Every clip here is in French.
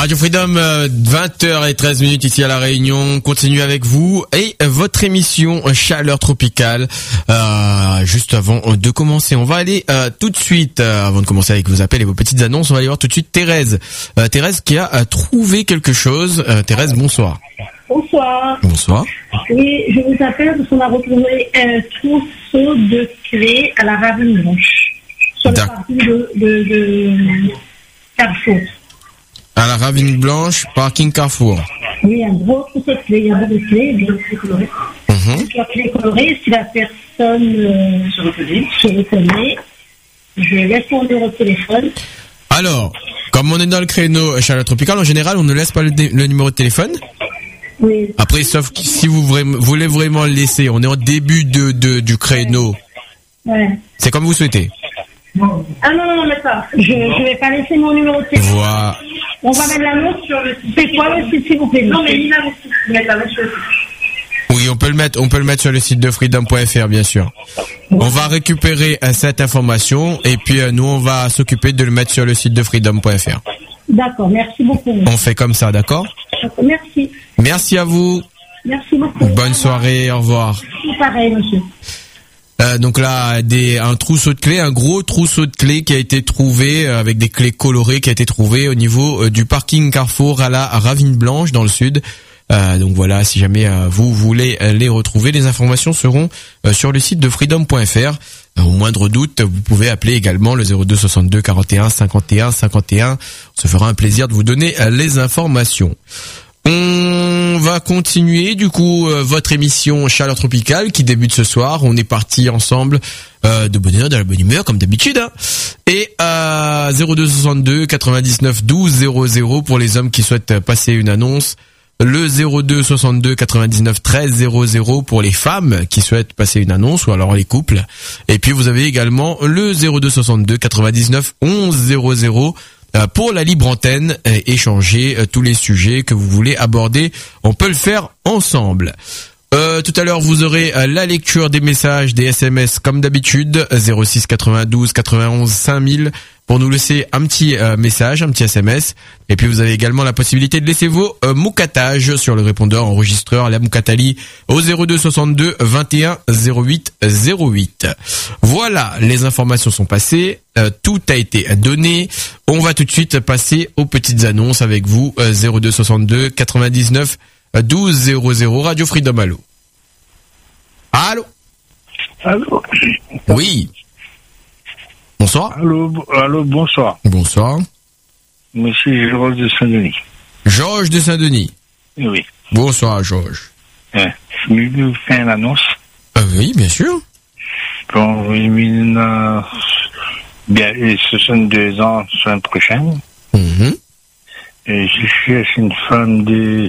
Radio Freedom, 20h13 ici à La Réunion. On continue avec vous et votre émission Chaleur Tropicale. Juste avant de commencer, on va aller tout de suite, avant de commencer avec vos appels et vos petites annonces, on va aller voir tout de suite Thérèse. Thérèse qui a trouvé quelque chose. Thérèse, bonsoir. Bonsoir. Bonsoir. Oui, je vous appelle parce qu'on a retrouvé un trousseau de clés à la Ravine Blanche. Sur le parking de Carrefour. À la Ravine Blanche, parking Carrefour. Oui, un gros trousseau de clés. Il y a beaucoup de clés, des clés colorées. La clé colorée, si la personne se reconnaît, je laisse mon numéro de téléphone. Alors, comme on est dans le créneau Chaleur Tropicale, en général, on ne laisse pas le numéro de téléphone. Oui. Après, sauf que si vous voulez vraiment le laisser, on est en début du créneau. Ouais. C'est comme vous souhaitez. Ah non, mais pas. Je vais pas laisser mon numéro de téléphone. Voilà. On va mettre l'annonce sur le site. C'est quoi le site, s'il vous plaît? Non, mais il a le site. Mettre l'annonce sur le site. Oui, on peut le mettre sur le site de freedom.fr, bien sûr. On va récupérer cette information et puis nous, on va s'occuper de le mettre sur le site de freedom.fr. D'accord, merci beaucoup. On fait comme ça, d'accord? Merci. Merci à vous. Merci beaucoup. Bonne soirée, au revoir. Pareil, monsieur. Donc là, un trousseau de clés, un gros trousseau de clés qui a été trouvé avec des clés colorées qui a été trouvé au niveau du parking Carrefour à la Ravine Blanche dans le sud. Donc voilà, si jamais vous voulez les retrouver, les informations seront sur le site de freedom.fr. Au moindre doute, vous pouvez appeler également le 02 62 41 51 51. On se fera un plaisir de vous donner les informations. On va continuer du coup votre émission Chaleur Tropicale qui débute ce soir. On est parti ensemble de bonne heure, de la bonne humeur comme d'habitude. Hein. Et 02 62 99 12 00 pour les hommes qui souhaitent passer une annonce. Le 02 62 99 13 00 pour les femmes qui souhaitent passer une annonce ou alors les couples. Et puis vous avez également le 02 62 99 11 00 pour la libre antenne, échanger tous les sujets que vous voulez aborder. On peut le faire ensemble. Tout à l'heure, vous aurez la lecture des messages, des SMS comme d'habitude, 06 92 91 5000 pour nous laisser un petit message, un petit SMS. Et puis vous avez également la possibilité de laisser vos moukatages sur le répondeur enregistreur la Moukatali au 02 62 21 08 08. Voilà, les informations sont passées, tout a été donné. On va tout de suite passer aux petites annonces avec vous, 02 62 99 12 00 Radio Freedom. Allô. Allô. Oui. Bonsoir. Allô, bonsoir. Bonsoir. Monsieur Georges de Saint-Denis. Georges de Saint-Denis. Oui. Bonsoir, Georges. Je vais vous faire une annonce. Oui, bien sûr. Bon, bien, et 62 ans, semaine prochaine. Et je cherche une femme de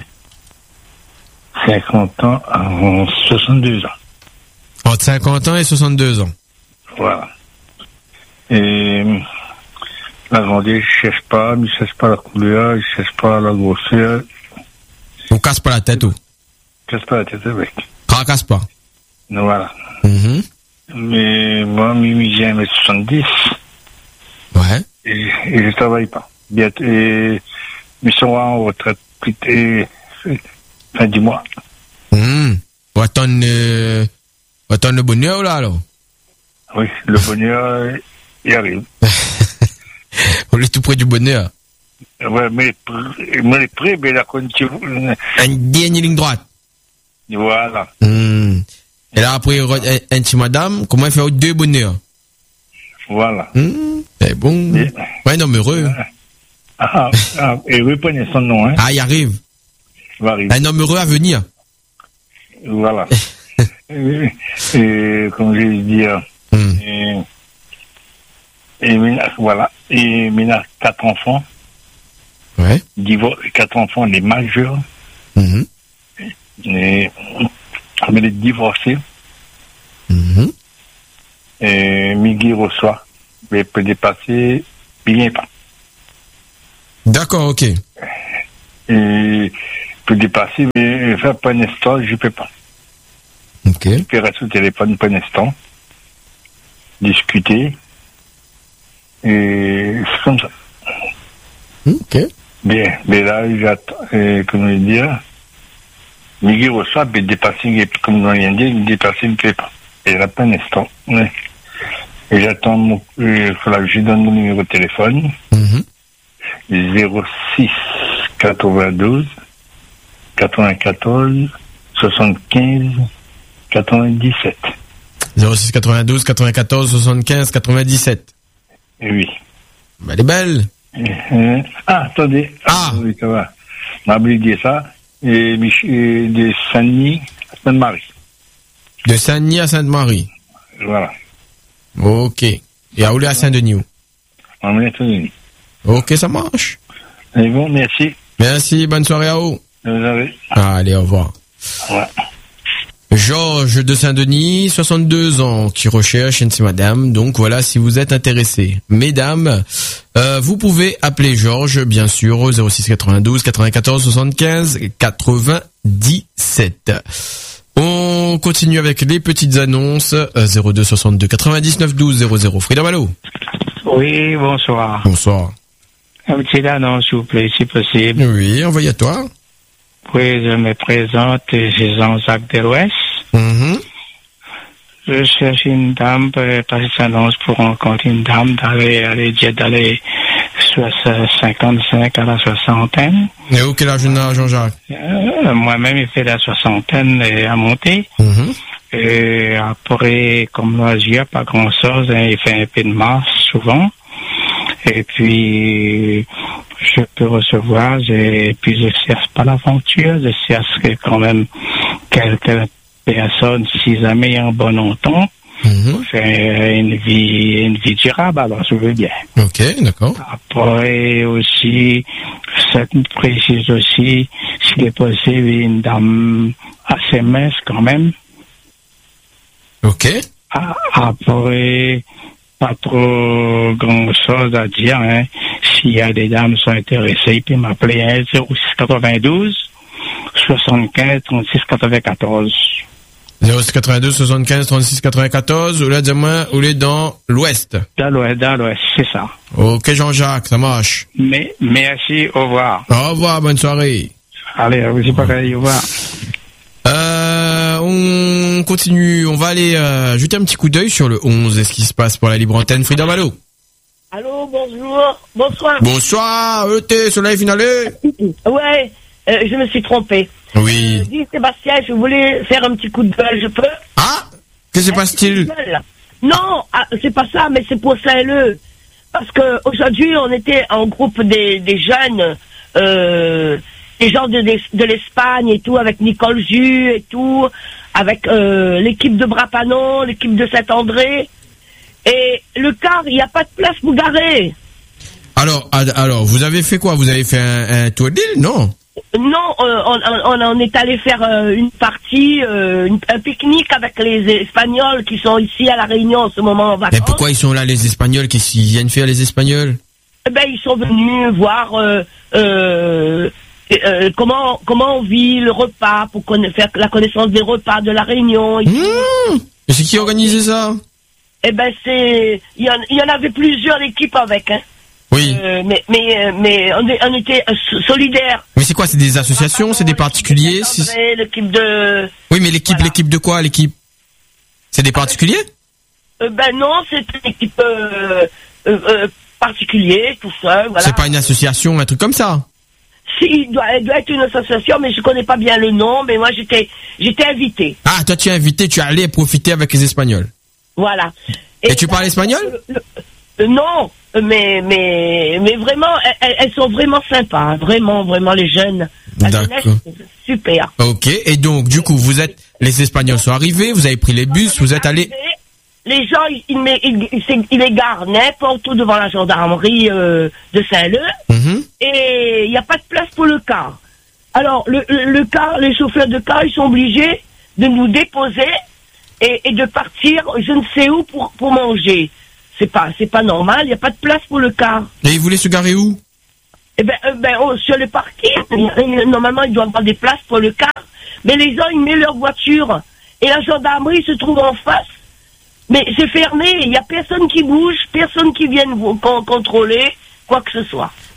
50 ans à 62 ans. Entre 50 ans et 62 ans. Voilà. Et la grandeur, je cherche pas la couleur, je cherche pas la grosseur. On casse pas la tête, ou? Casse pas la tête avec. Casse pas. Voilà. Mais moi, j'ai 1m70. Ouais. Et je travaille pas. Bientôt, et je serai en retraite fin du mois. On attend le bonheur, là, alors? Oui, le bonheur, il arrive. On est tout près du bonheur. Ouais, mais près, mais la condition. Une dernière ligne droite. Voilà. Et là, après, un petit madame, comment elle fait deux bonheurs? Voilà. C'est bon. Ouais, non, mais heureux. Et reprenez son nom, hein. Il arrive. Il va arriver. Un homme heureux à venir. Voilà. Et comme je l'ai dit, voilà. Et maintenant, 4 enfants. Ouais. 4 enfants, les majeurs. Mais les divorcés. Et Miguel reçoit. Mais peut dépasser, bien pas. D'accord, ok. Et peut dépasser, mais faire pas un instant, je peux pas. Ok. Je peux rester au téléphone pas un instant. Discuter. Et c'est comme ça. Ok. Bien, mais là, j'attends, comment dire, Miguel reçoit, mais dépassé, comme on vient de dire, il dépasse ne plaît pas. Et là, pas un instant. Ouais. Et j'attends il faudra que je donne mon numéro de téléphone. 06 92 94 75 97. 06 92 94 75 97. Et oui. Elle est belle. Attendez. Ah. Oui, ça va. M'a oublié ça. Et de Saint-Denis à Sainte-Marie. De Saint-Denis à Sainte-Marie. Voilà. Ok. Et à où à Saint-Denis? En États-Unis. Ok, ça marche. Et bon, merci. Merci, bonne soirée à vous. Vous avez. Allez, au revoir. Ouais. Georges de Saint-Denis, 62 ans, qui recherche une madame. Donc voilà, si vous êtes intéressés. Mesdames, vous pouvez appeler Georges, bien sûr, au 06 92 94 75 97. On continue avec les petites annonces. 02 62 99 12 00. Frida Malo. Oui, bonsoir. Bonsoir. Un petit annonce, s'il vous plaît, si possible. Oui, envoyez à toi. Oui, je me présente, j'ai Jean-Jacques de l'Ouest. Je cherche une dame pour passer cette annonce pour rencontrer une dame d'aller 55 à la soixantaine. Et où quel âge a Jean-Jacques? Moi-même, il fait la soixantaine à monter. Et après, comme loisir, pas grand-chose, hein, il fait un peu de marche souvent. Et puis, je peux recevoir, et puis je cherche pas l'aventure, je cherche quand même quelques personnes, si jamais il y a un bon entente, pour faire une vie durable, alors je veux bien. Ok, d'accord. Après aussi, ça me précise aussi, s'il est possible, une dame assez mince quand même. Ok. Après, pas trop grand chose à dire, hein. S'il y a des dames qui sont intéressées, puis m'appeler, hein, 06 92 75 36 94. 06 92 75 36 94, ou là, dis-moi, où est dans l'Ouest. Dans l'Ouest, c'est ça. Ok, Jean-Jacques, ça marche. Mais, merci, au revoir. Au revoir, bonne soirée. Allez, c'est pareil, au revoir. On continue, on va aller jeter un petit coup d'œil sur le 11 et ce qui se passe pour la libre antenne. Frida Malo. Allô, bonjour, bonsoir. Bonsoir, soleil finalé. Ouais, je me suis trompé. Oui. Dis Sébastien, je voulais faire un petit coup de gueule, je peux? Ah, que se passe-t-il? Non, c'est pas ça, mais c'est pour Saint-Leu. Parce que aujourd'hui, on était en groupe des jeunes, des gens de l'Espagne et tout, avec Nicole Jus et tout, avec l'équipe de Brapanon, l'équipe de Saint-André. Et le car, il n'y a pas de place pour garer. Alors, vous avez fait quoi? Vous avez fait un tour d'île, non? Non, on est allé faire une partie, un pique-nique avec les Espagnols qui sont ici à La Réunion en ce moment en vacances. Mais pourquoi ils sont là, les Espagnols? Qu'est-ce qu'ils viennent faire, les Espagnols? Eh ben, ils sont venus voir comment on vit le repas, pour faire la connaissance des repas de La Réunion. Et c'est qui organisait ça? Eh ben, il y en avait plusieurs équipes avec, hein. Oui. Mais on était solidaires. Mais c'est quoi? C'est des associations? C'est des particuliers? L'équipe de... Oui, mais l'équipe de quoi, l'équipe? C'est des particuliers? Ben non, c'est une équipe particulière, tout seul, voilà. C'est pas une association, un truc comme ça? Si, il doit être une association, mais je connais pas bien le nom, mais moi j'étais invité. Ah, toi tu es invité, tu es allé profiter avec les Espagnols. Voilà. Et tu parles espagnol? Non, mais vraiment, elles sont vraiment sympas, hein, vraiment les jeunes. D'accord. Super. Ok, et donc du coup, les Espagnols sont arrivés, vous avez pris les bus, vous êtes allés... Les gens, ils égarent n'importe où devant la gendarmerie de Saint-Leu, et il n'y a pas de place pour le car. Alors, le car, les chauffeurs de car, ils sont obligés de nous déposer et de partir je ne sais où pour manger. C'est pas normal, il n'y a pas de place pour le car. Et ils voulaient se garer où? Eh sur le parking, normalement, il doit y avoir des places pour le car, mais les gens, ils mettent leur voiture, et la gendarmerie se trouve en face. Mais c'est fermé, il n'y a personne qui bouge, personne qui vienne vous contrôler, quoi que ce soit.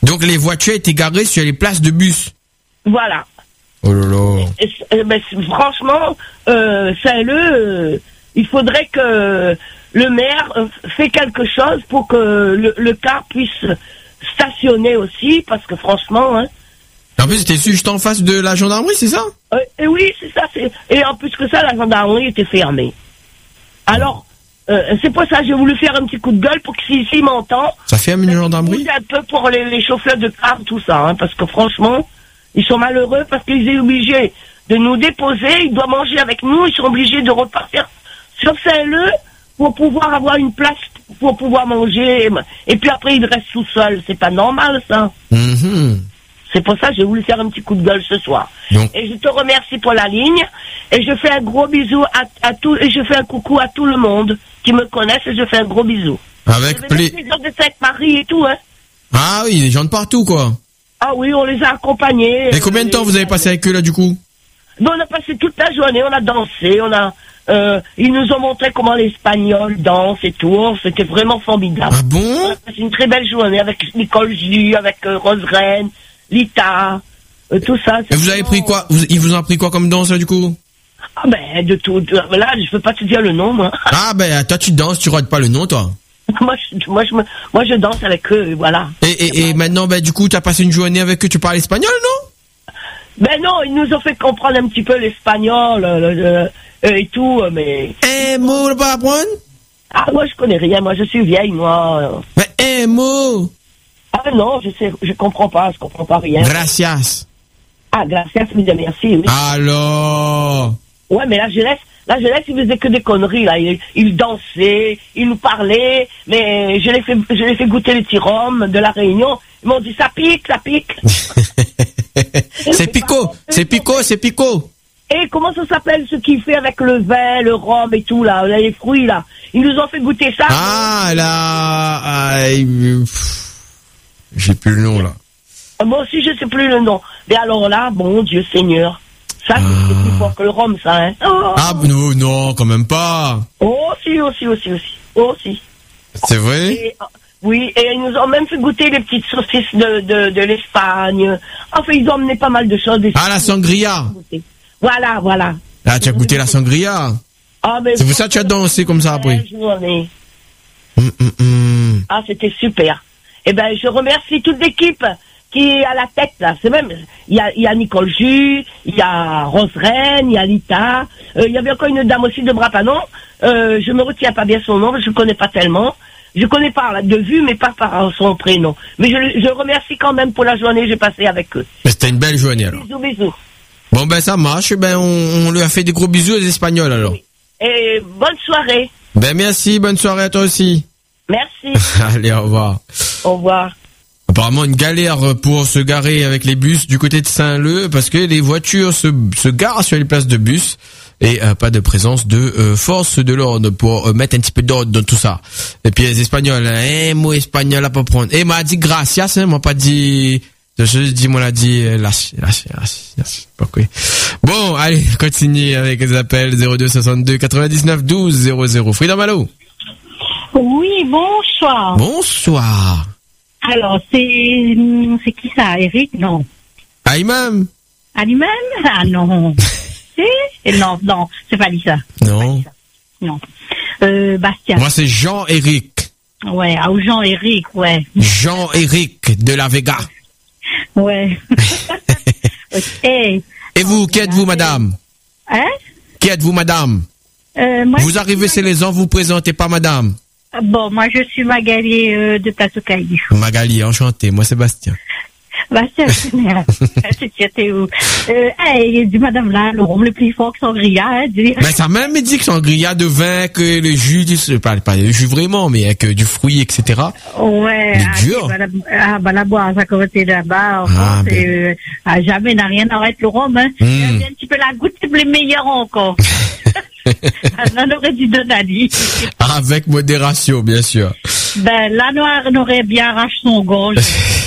Donc les voitures étaient garées sur les places de bus. Voilà. Oh là là. Ben, franchement, Saint-Leu, il faudrait que le maire fait quelque chose pour que le car puisse stationner aussi, parce que franchement... Hein, en plus, c'était juste en face de la gendarmerie, c'est ça? Et oui, c'est ça. Et en plus que ça, la gendarmerie était fermée. Alors, c'est pour ça que j'ai voulu faire un petit coup de gueule pour que s'il m'entend... Ça ferme une gendarmerie? Un peu pour les chauffeurs de car, tout ça, hein, parce que franchement, ils sont malheureux parce qu'ils sont obligés de nous déposer, ils doivent manger avec nous, ils sont obligés de repartir sur Saint-Leu pour pouvoir avoir une place, pour pouvoir manger, et puis après ils restent tout seuls. C'est pas normal, ça. Mm-hmm. C'est pour ça que j'ai voulu faire un petit coup de gueule ce soir. Donc. Et je te remercie pour la ligne, et je fais un gros bisou à tout, et je fais un coucou à tout le monde qui me connaissent, et je fais un gros bisou. Avec plaisir. Les gens de Sainte-Marie et tout, hein. Ah oui, les gens de partout, quoi. Ah oui, on les a accompagnés. Et combien de temps vous avez passé avec eux, là, du coup? Ben, on a passé toute la journée, on a dansé, ils nous ont montré comment les Espagnols dansent et tout, c'était vraiment formidable. Ah bon? On a passé une très belle journée avec Nicole Ju, avec Rose Reine, Lita, tout ça. Et vous avez pris quoi? Ils vous ont pris quoi comme danse, là, du coup? Ah ben, de tout. Là, je peux pas te dire le nom, moi. Ah ben, toi, tu danses, tu rates pas le nom, toi. moi, je danse avec eux, voilà. Et maintenant, ben, du coup, t'as passé une journée avec eux, tu parles espagnol, non? Ben non, ils nous ont fait comprendre un petit peu l'espagnol, et tout, mais... Un mot, pas apprendre? Ah, moi, je connais rien, moi, je suis vieille, moi. Mais un mot! Ah non, je comprends pas rien. Gracias. Ah, gracias, merci, oui. Alors? Ouais, mais la jeunesse, ils faisaient que des conneries, là. Ils dansaient, ils nous parlaient, mais je les fait goûter les petits rhums de la Réunion. Ils m'ont dit, ça pique. C'est Pico. Et comment ça s'appelle ce qu'il fait avec le vin, le rhum et tout, là, les fruits, là. Ils nous ont fait goûter ça. Ah, là, j'ai plus le nom, là. Moi aussi, je sais plus le nom. Mais alors là, bon Dieu Seigneur. Ça, c'est plus fort que le rhum, ça, hein. Oh. Ah, non, quand même pas. Aussi. C'est vrai? Oui, et ils nous ont même fait goûter les petites saucisses de l'Espagne. Enfin, ils ont emmené pas mal de choses. Ah, la sangria. Voilà. Ah, tu as goûté la sangria. Ah, mais c'est pour ça que tu as dansé comme ça après. Ah, c'était super. Eh ben, je remercie toute l'équipe qui est à la tête, là. C'est même, il y a Nicole Ju, il y a Rose Reine, il y a Lita, il y avait encore une dame aussi de Brapanon, je me retiens pas bien son nom, je connais pas tellement. Je connais pas de vue, mais pas par son prénom. Mais je remercie quand même pour la journée que j'ai passée avec eux. Mais c'était une belle journée, alors. Bisous. Bon, ben, ça marche. Ben, on lui a fait des gros bisous aux Espagnols, alors. Oui. Et bonne soirée. Ben, merci. Bonne soirée à toi aussi. Merci. Allez, au revoir. Au revoir. Apparemment, une galère pour se garer avec les bus du côté de Saint-Leu parce que les voitures se garent sur les places de bus et pas de présence de force de l'ordre pour mettre un petit peu d'ordre dans tout ça. Et puis les Espagnols, mot espagnol à pas prendre. Et m'a dit gracias, m'a pas dit... moi l'a dit lâche. Okay. Bon, allez, continue avec les appels 02 62 99 12 00. Frida Malo. Oui, bonsoir. Bonsoir. Alors, c'est qui ça, Eric? Non. Aïman. Aïman? Ah non. Non, c'est pas Lisa. Non. Non. Bastien. Moi, c'est Jean-Éric. Ouais, ou Jean-Éric, ouais. Jean-Éric de la Vega. Ouais. Et vous, qui êtes-vous, madame? Hein? Qui êtes-vous, madame? Moi, vous arrivez chez les gens, vous présentez pas, madame? Bon, moi, je suis Magali de Plateau Caillou. Magali, enchanté. Moi, Sébastien. Bastien, c'était où? Du madame là, le rhum le plus fort que sangria, hein, Ben, ça même dit que sangria de vin, que le jus, pas le jus vraiment, mais avec du fruit, etc. Ouais. Dur. La boire, ça côté là-bas, jamais n'a rien à arrêter le rhum, hein. Il y a un petit peu la goutte, c'est le meilleur encore. On aurait dû donner. Avec modération, bien sûr. Ben, la noire n'aurait bien arraché son gorge.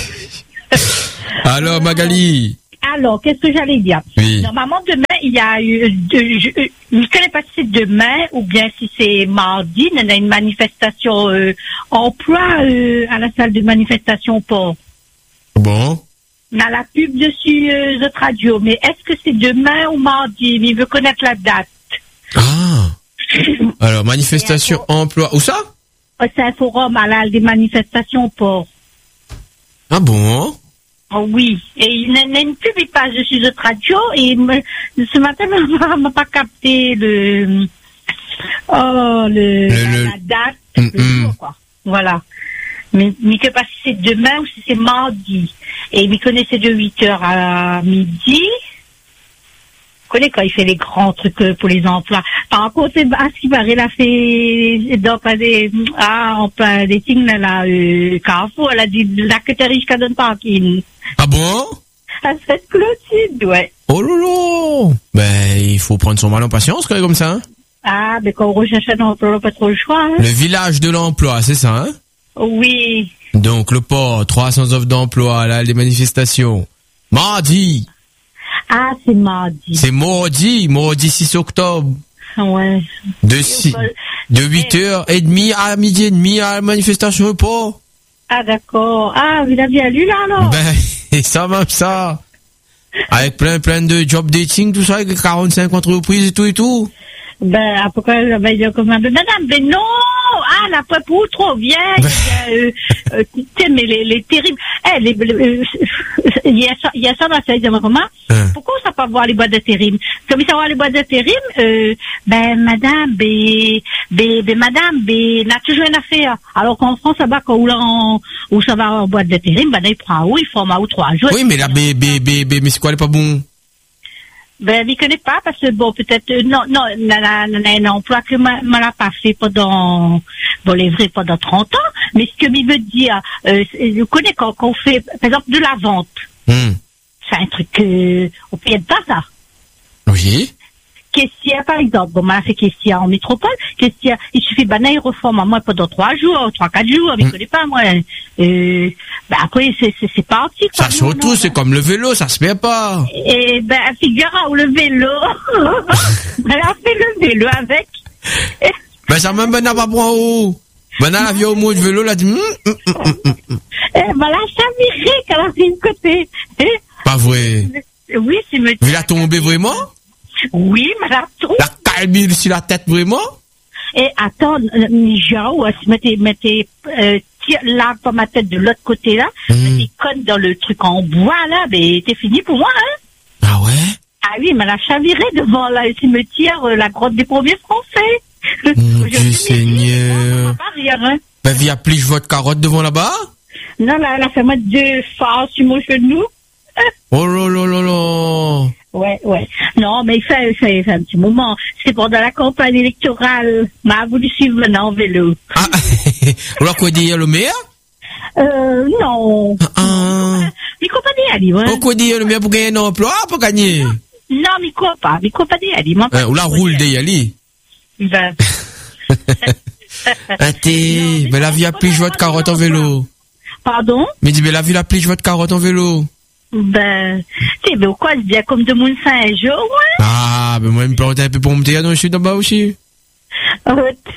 Alors, Magali. Alors, qu'est-ce que j'allais dire? Oui. Normalement, demain, il y a eu, je ne connais pas si c'est demain ou bien si c'est mardi, il y a une manifestation emploi à la salle de manifestation pour. Bon. On a la pub dessus de radio, mais est-ce que c'est demain ou mardi? Mais il veut connaître la date. Ah. Alors, manifestation emploi. Où ça? C'est un forum à la des manifestations au port. Ah bon? Oh oui. Et il y a une pub, il passe dessus de radio, et ce matin, il m'a pas capté la date, le jour, quoi. Voilà. Mais que pas si c'est demain ou si c'est mardi. Et il me connaissait de 8h à midi. Je connais quand il fait les grands trucs pour les emplois. Par contre, à ce qui paraît, il a fait des signes là, Carrefour, elle a dit la que t'es riche qu'à donne parking. Ah bon? À cette Clotilde, ouais. Oh lolo! Ben, il faut prendre son mal en patience, quand même, comme ça, hein? Ah, ben quand on recherche un emploi, on n'a pas trop le choix, hein. Le village de l'emploi, c'est ça, hein? Oui. Donc, le port, 300 offres d'emploi, là, les manifestations. Mardi! Ah, c'est mardi. C'est mardi 6 octobre. Ouais. De 8h30 à midi et demi à la manifestation au port. Ah, d'accord. Ah, vous l'avez lu, là, alors? Ben, et ça, même ça. Avec plein de job dating, tout ça, avec 45 entreprises et tout. Ben, pourquoi elle va dire comme ça? Madame, ben non! Ah, la poêle pour trop vieille! Tu sais, mais les terribles. Il y a ça dans la série, comment? Pourquoi on ne sait pas voir les boîtes de térim? Comme il sait voir les boîtes de térim, madame, madame, n'a toujours une affaire. Alors qu'en France, ça va, où ça va en boîte de térim, il prend où, il forme ou 3 jours. Oui, mais là, mais c'est quoi, elle est pas bon? Ben, il connaît pas, parce que bon, peut-être, non, un emploi que m'a l'a pas fait pendant 30 ans, mais ce que il veut dire, je connais quand on fait, par exemple, de la vente. C'est un truc, on paye pas ça. Oui. Caissière, par exemple. Bon, moi, fait caissière en métropole. Caissière, il suffit, il reforme à moi pendant 3 jours, 3-4 jours, mais je connais pas, moi. Après, c'est parti, quoi. Ça, surtout, c'est comme le vélo, ça se fait pas. Et, figure, le vélo. Elle a fait le vélo avec. Ça même, n'a pas pour en haut. Elle a vu au mot de vélo, elle a dit, elle a chaviré quand elle a fait une côté. Pas vrai. Oui, c'est me. Il a tombé vraiment? Oui, madame. La calmine sur la tête, vraiment? Et attends, Mijao, mettez, là, pas ma tête de l'autre côté, là, mettez conne dans le truc en bois, là, ben, c'est fini pour moi, hein. Ah ouais? Ah oui, mais elle a chaviré devant le cimetière, la grotte des premiers Français. Mon Dieu Seigneur. Hein. Ben, via plige votre carotte devant là-bas? Non, là, elle a fait mettre 2 farces sur mon genou. Oh là là là là. Ouais. Non, mais il fait un petit moment. C'est pendant la campagne électorale. M'a voulu suivre maintenant en vélo. Ah, on l'a quoi dire le maire? Non. Mais quoi pas dire, ouais. Pourquoi dire le maire pour gagner un emploi, pour gagner? Non, mais quoi pas dire, ou la roule d'Yali? Ben. Mais la vie a plige votre carotte en vélo. Pardon? Mais dis, mais la vie a plige votre carotte en vélo. Ben, tu sais, quoi, c'est bien comme de mon Saint-Jean, ouais. Ah, ben moi, je me plante un peu pour me dire, non, je suis d'en-bas aussi. On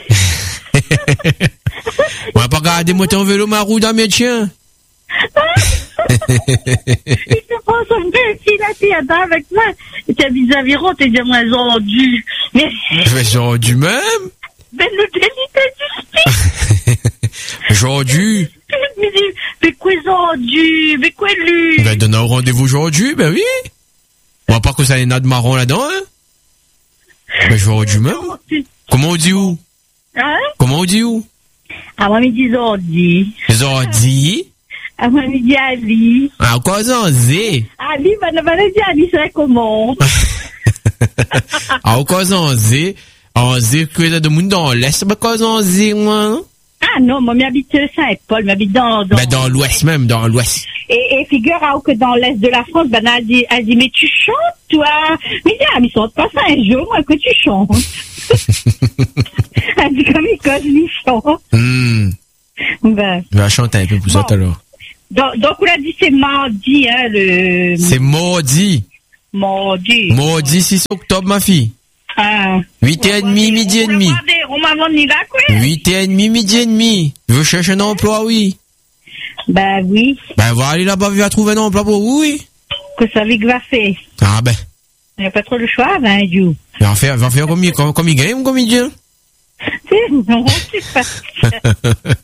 va pas regarder moi en vélo, ma roue dans mes chiens. Il se prend son bel fil à terre avec moi. Et t'as vis-à-vis, t'es déjà moins rendu. Mais rendu même? Ben, le délit du Rendu? Mais quoi rendu? Mais quoi lui? Ben, donne un rendez-vous aujourd'hui, ben oui. On va pas que ça ait de marron là-dedans, hein? Ben, je vais rendu même. Comment on dit où? Hein? Comment on dit où? À moi, midi Zordi. Zordi? À moi, midi Ali. Ah, quoi, Zanzé? Ali, ben, dit Ali, c'est comment? Ah, quoi, Zanzé? Zanzé, que y a de monde dans l'Est, ben, quoi, Zanzé, moi? Ah non, moi, m'habite Saint-Paul, m'habite dans l'Ouest même, dans l'Ouest. Et figure que dans l'Est de la France, ben, elle dit, mais tu chantes, toi? Mais ils sont pas Saint-Jean, moi, que tu chantes. Elle dit, comme il chante. Ben. Je vais chanter un peu pour ça, alors. Donc, on a dit, c'est mardi, hein, C'est mardi. Mardi 6 octobre, ma fille. 8h30, midi et demi. On m'a vendu là, quoi. 8h30, midi et demi. Je veux chercher un emploi, oui. Ben oui. Ben, va aller là-bas, il va trouver un emploi pour vous, oui. Que ça va faire. Ah ben. Il n'y a pas trop le choix, ben, you. Il va faire comme il gagne ou comme il dit? Non, c'est pas.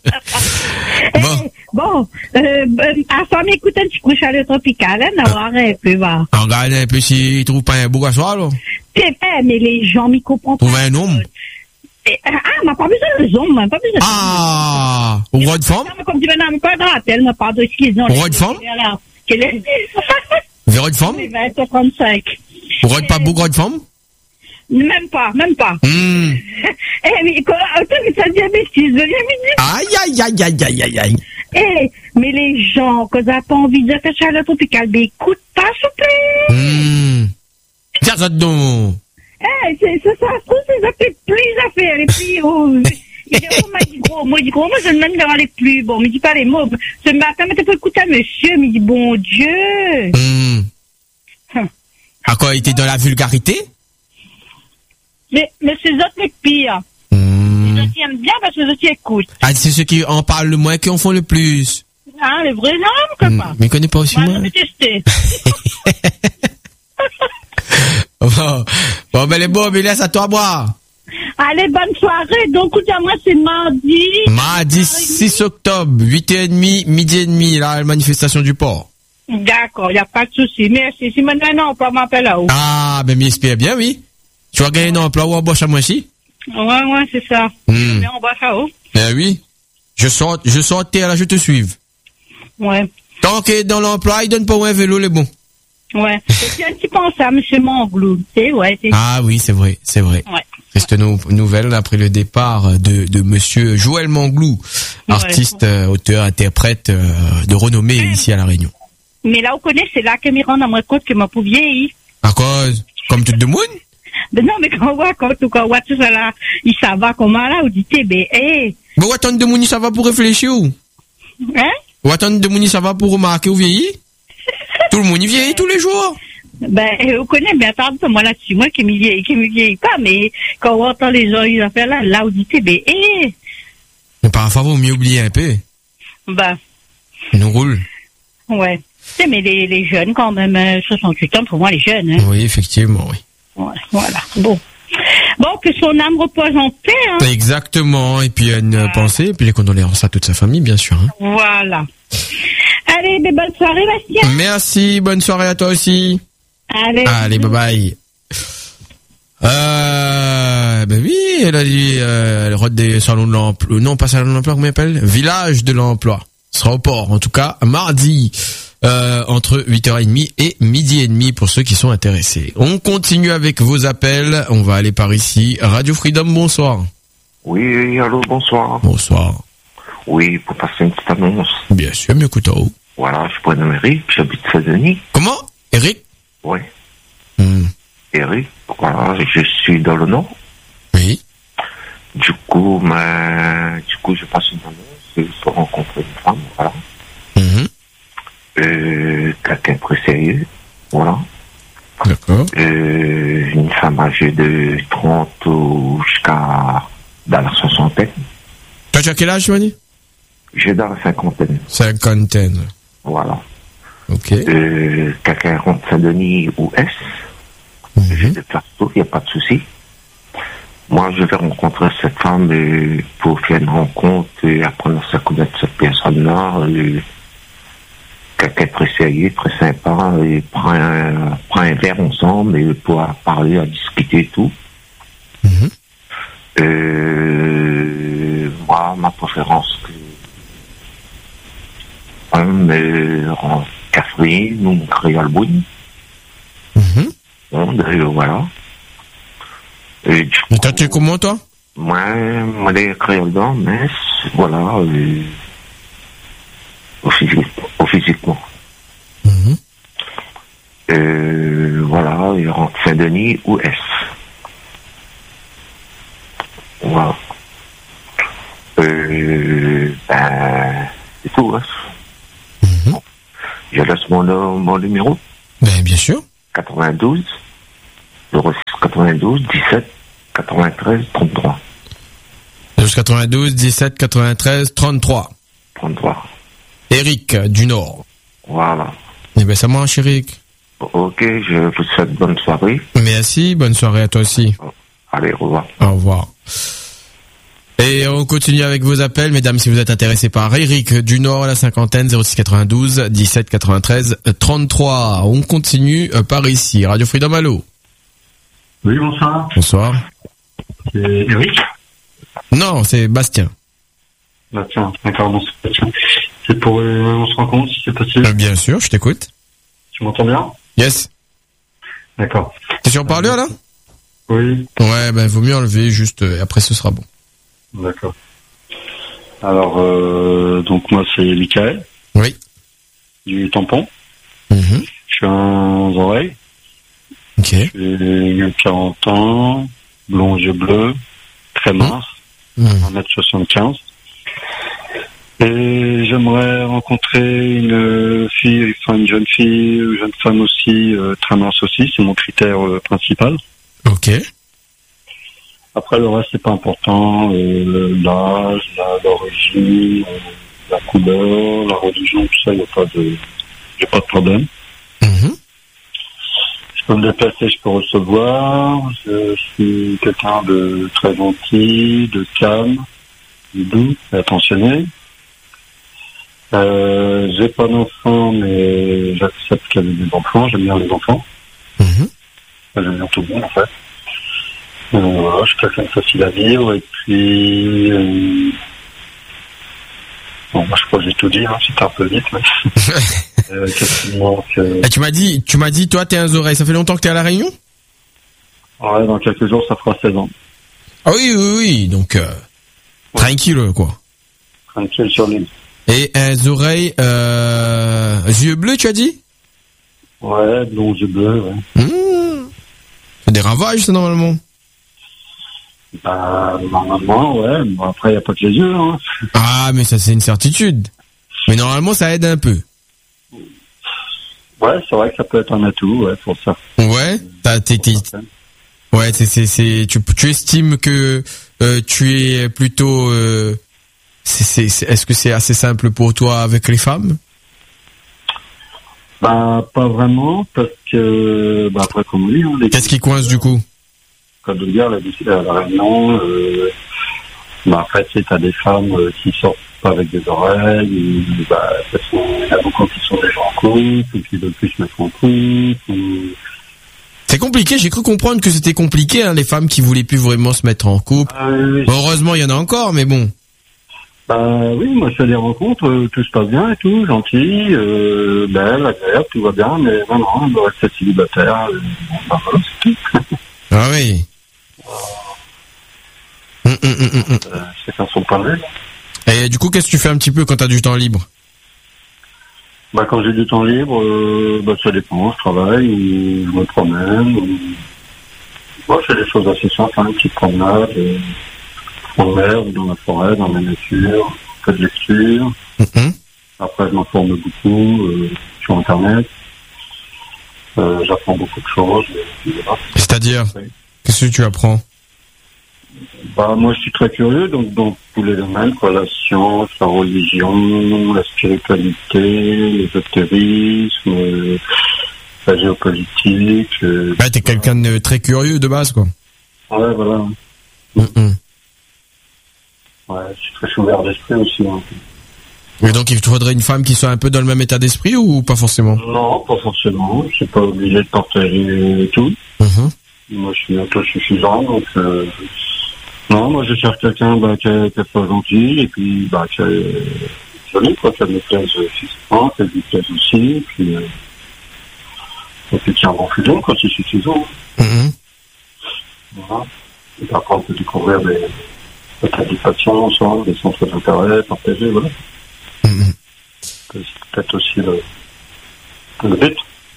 Bon, à ça m'écoute un petit coup chalet tropical, hein, d'avoir un peu, va. Regarde un peu s'il trouve pas un beau garçon, là. C'est pas, mais les gens m'y comprennent pas. Trouve un homme. M'a pas besoin de hommes, pas besoin de Ah! Au roi de femme? Comme tu m'as pas de m'a pas de skis, Au roi de femme? Quel est le roi de femme? 20h35. Au roi de pas beau roi de femme? Même pas. Mais quoi, ça dit un bêtise, Aïe. Mais les gens, quand ils n'ont pas envie de faire chaleur tropicale, ben écoute pas, s'il te plaît. Tiens, ça donc. C'est ça, c'est ça fait plus à faire, et puis, moi, je demande d'avoir les plus, bon, mais dis pas les mots. Ce matin, mais t'as pas écouté à monsieur, mais dit, bon Dieu. À quoi, il était dans la vulgarité? Mais ces autres, les pires. Les autres, ils aiment bien parce que les autres, ils écoutent. Ah, c'est ceux qui en parlent le moins qui en font le plus. Ah, les vrais hommes, copain. Mais il connaît pas aussi moi. Je vais tester. Bon, ben les beaux, mais laisse à toi boire. Allez, bonne soirée. Donc, écoute-moi, c'est mardi. Mardi 6 octobre, 8h30, midi et demi, la manifestation du port. D'accord, il n'y a pas de souci. Merci. Si maintenant, on peut m'appeler là-haut. Ah, ben, m'espère bien, oui. Tu vas gagner un emploi ou embauche à moi aussi? Ouais, c'est ça. Mais on va là-haut. Ben oui. Je sors terre là, je te suive. Ouais. Tant que dans l'emploi, il donne pas un vélo, les bons. Ouais. C'est un petit pensée à M. Manglou. Ah oui, c'est vrai. Ouais. Triste nouvelle après le départ de monsieur Joël Manglou, artiste, auteur, interprète de renommée ici à La Réunion. Mais là, on connaît, c'est là que me rend à moi compte que m'a pour vieillir. À cause? Comme tout le monde? Ben non, mais quand on voit tout ça là, il ça va comment là, on dit, mais où attendre de Mouni ça va pour réfléchir ou? Hein? Où attendre de Mouni ça va pour remarquer ou vieillir? Tout le monde y vieillit tous les jours. Ben, on connaît, mais attends, moi là-dessus, moi qui me vieillit pas, mais quand on entend les gens, ils affaires là, on dit, mais Mais parfois, vaut mieux oublier un peu. Ben. Nous roule. Ouais. Tu sais, mais les jeunes, quand même, 68 ans, pour moi, les jeunes, hein. Oui, effectivement, oui. Ouais, voilà. Bon, que son âme repose en paix, hein. Exactement. Et puis, une pensée, et puis les condoléances à toute sa famille, bien sûr, hein. Voilà. Allez, bonne soirée, Bastien. Merci, bonne soirée à toi aussi. Allez, bye bye. Ben oui, elle a dit, elle rôde des salons de l'emploi, non, pas salon de l'emploi, comment elle appelle? Village de l'emploi. Ce sera au port, en tout cas, mardi, entre 8h30 et midi et demi pour ceux qui sont intéressés. On continue avec vos appels. On va aller par ici. Radio Freedom, bonsoir. Oui, allô, bonsoir. Bonsoir. Oui, pour passer une petite annonce. Bien sûr, mieux que toi. Voilà, je prénomme Eric, j'habite Saint-Denis. Comment? Eric? Oui. Eric, voilà, je suis dans le Nord. Oui. Du coup, je passe une annonce, je peux rencontrer une femme, voilà. Quelqu'un très sérieux, voilà. D'accord. Une femme âgée de 30 jusqu'à dans la soixantaine. Toi, tu as quel âge, tu m'as dit? J'ai dans la cinquantaine. Cinquantaine. Voilà. Ok. Quelqu'un rentre Saint-Denis ou S. J'ai des places, il n'y a pas de souci. Moi, je vais rencontrer cette femme pour faire une rencontre et apprendre à connaître cette personne-là. Quelqu'un très sérieux, très sympa, et prend un verre ensemble et pour parler, à discuter et tout. Moi, ma préférence, en caféine ou créole brune. Bon, voilà. Et toi, tu es comment, toi? Moi, les créoles blancs, mais voilà, physiquement. Voilà, il rentre Saint-Denis ou S. Voilà. C'est tout, hein. Bon. Je laisse mon numéro. Ben, bien sûr. 92 17 93 33. 92 17 93 33. 33. Eric du Nord. Voilà. Eh ben ça marche, Eric. Ok, je vous souhaite bonne soirée. Merci, bonne soirée à toi aussi. Allez, au revoir. Au revoir. Et on continue avec vos appels, mesdames, si vous êtes intéressés par Eric du Nord, la cinquantaine, 06 92 17 93 33. On continue par ici. Radio Freedom, allô? Oui, bonsoir. Bonsoir. C'est Eric? Non, c'est Bastien. Tiens, d'accord, bonsoir. C'est pour on se rencontre, si c'est possible. Bien sûr, je t'écoute. Tu m'entends bien? Yes. D'accord. T'es sur parleur, là? Oui. Ouais, ben, vaut mieux enlever, juste, après ce sera bon. D'accord. Alors, donc moi c'est Michael. Oui. Du tampon. Mm-hmm. Je suis un oreille. Ok. J'ai 40 ans, blond aux yeux bleus, très mince, 1m75. Et j'aimerais rencontrer une fille, enfin une jeune fille, une jeune femme aussi, très mince aussi, c'est mon critère principal. Ok. Après, le reste, c'est pas important. L'âge, l'origine, la couleur, la religion, tout ça, j'ai pas de problème. Mm-hmm. Je peux me déplacer, je peux recevoir. Je suis quelqu'un de très gentil, de calme, de doux, attentionné. J'ai pas d'enfants, mais j'accepte qu'il y ait des enfants. J'aime bien les enfants. Mm-hmm. J'aime bien tout le monde, en fait. Voilà, je suis quelqu'un de facile à vivre et puis bon, moi je crois que j'ai tout dit, hein, c'était un peu vite, mais qu'est-ce qui manque Et tu m'as dit, toi t'es un oreille, ça fait longtemps que t'es à La Réunion? Ouais, dans quelques jours ça fera 16 ans. Ah oui, donc tranquille quoi. Tranquille sur l'île. Et un oreille, yeux bleus tu as dit? Ouais, blond, yeux bleus, ouais. C'est des ravages ça normalement. Bah, normalement, ouais. Bon, après, il n'y a pas que les yeux, hein. Ah, mais ça, c'est une certitude. Mais normalement, ça aide un peu. Ouais, c'est vrai que ça peut être un atout, ouais, pour ça. Ouais, ouais, tu estimes que tu es plutôt. Est-ce que c'est assez simple pour toi avec les femmes? Bah, pas vraiment, parce que, bah, après, comme on dit, hein, qu'est-ce qui coince du coup? Comme de dire, la Réunion, bah, après, tu sais, t'as des femmes qui sortent pas avec des oreilles, bah, il y a beaucoup qui sont déjà en couple, ou qui veulent plus se mettre en couple, C'est compliqué, j'ai cru comprendre que c'était compliqué, hein, les femmes qui voulaient plus vraiment se mettre en couple. Oui. Bon, heureusement, il y en a encore, mais bon. Bah oui, moi je fais des rencontres, tout se passe bien et tout, gentil, belle, agréable, tout va bien, mais non, on doit rester célibataire, bah voilà, c'est tout. Ah oui. Chacun son point de vue. Et du coup, qu'est-ce que tu fais un petit peu quand t'as du temps libre? Bah quand j'ai du temps libre, bah ça dépend, je travaille, ou je me promène, ou... Moi je fais des choses assez simples, une petite promenade, en mer, ou dans la forêt, dans la nature, un peu de lecture. Après je m'informe beaucoup sur internet. J'apprends beaucoup de choses. C'est-à-dire, qu'est-ce que tu apprends? Bah moi je suis très curieux, donc dans tous les domaines, quoi, la science, la religion, la spiritualité, l'ésotérisme, la géopolitique. Bah t'es quelqu'un de très curieux de base, quoi. Ouais, voilà. Ouais, je suis très ouvert d'esprit aussi. Hein. Mais donc il te faudrait une femme qui soit un peu dans le même état d'esprit ou pas forcément? Non, pas forcément. Je suis pas obligé de partager tout. Moi je suis autosuffisant, donc non, moi je cherche quelqu'un qui soit gentil et puis qui est joli, quoi, qui me plaise physiquement, qui me plaise aussi, et puis qui a un bon feeling, quoi, c'est suffisant. Voilà. Et après on peut découvrir des passions ensemble, des centres d'intérêt partagés, voilà. C'est peut-être aussi le but.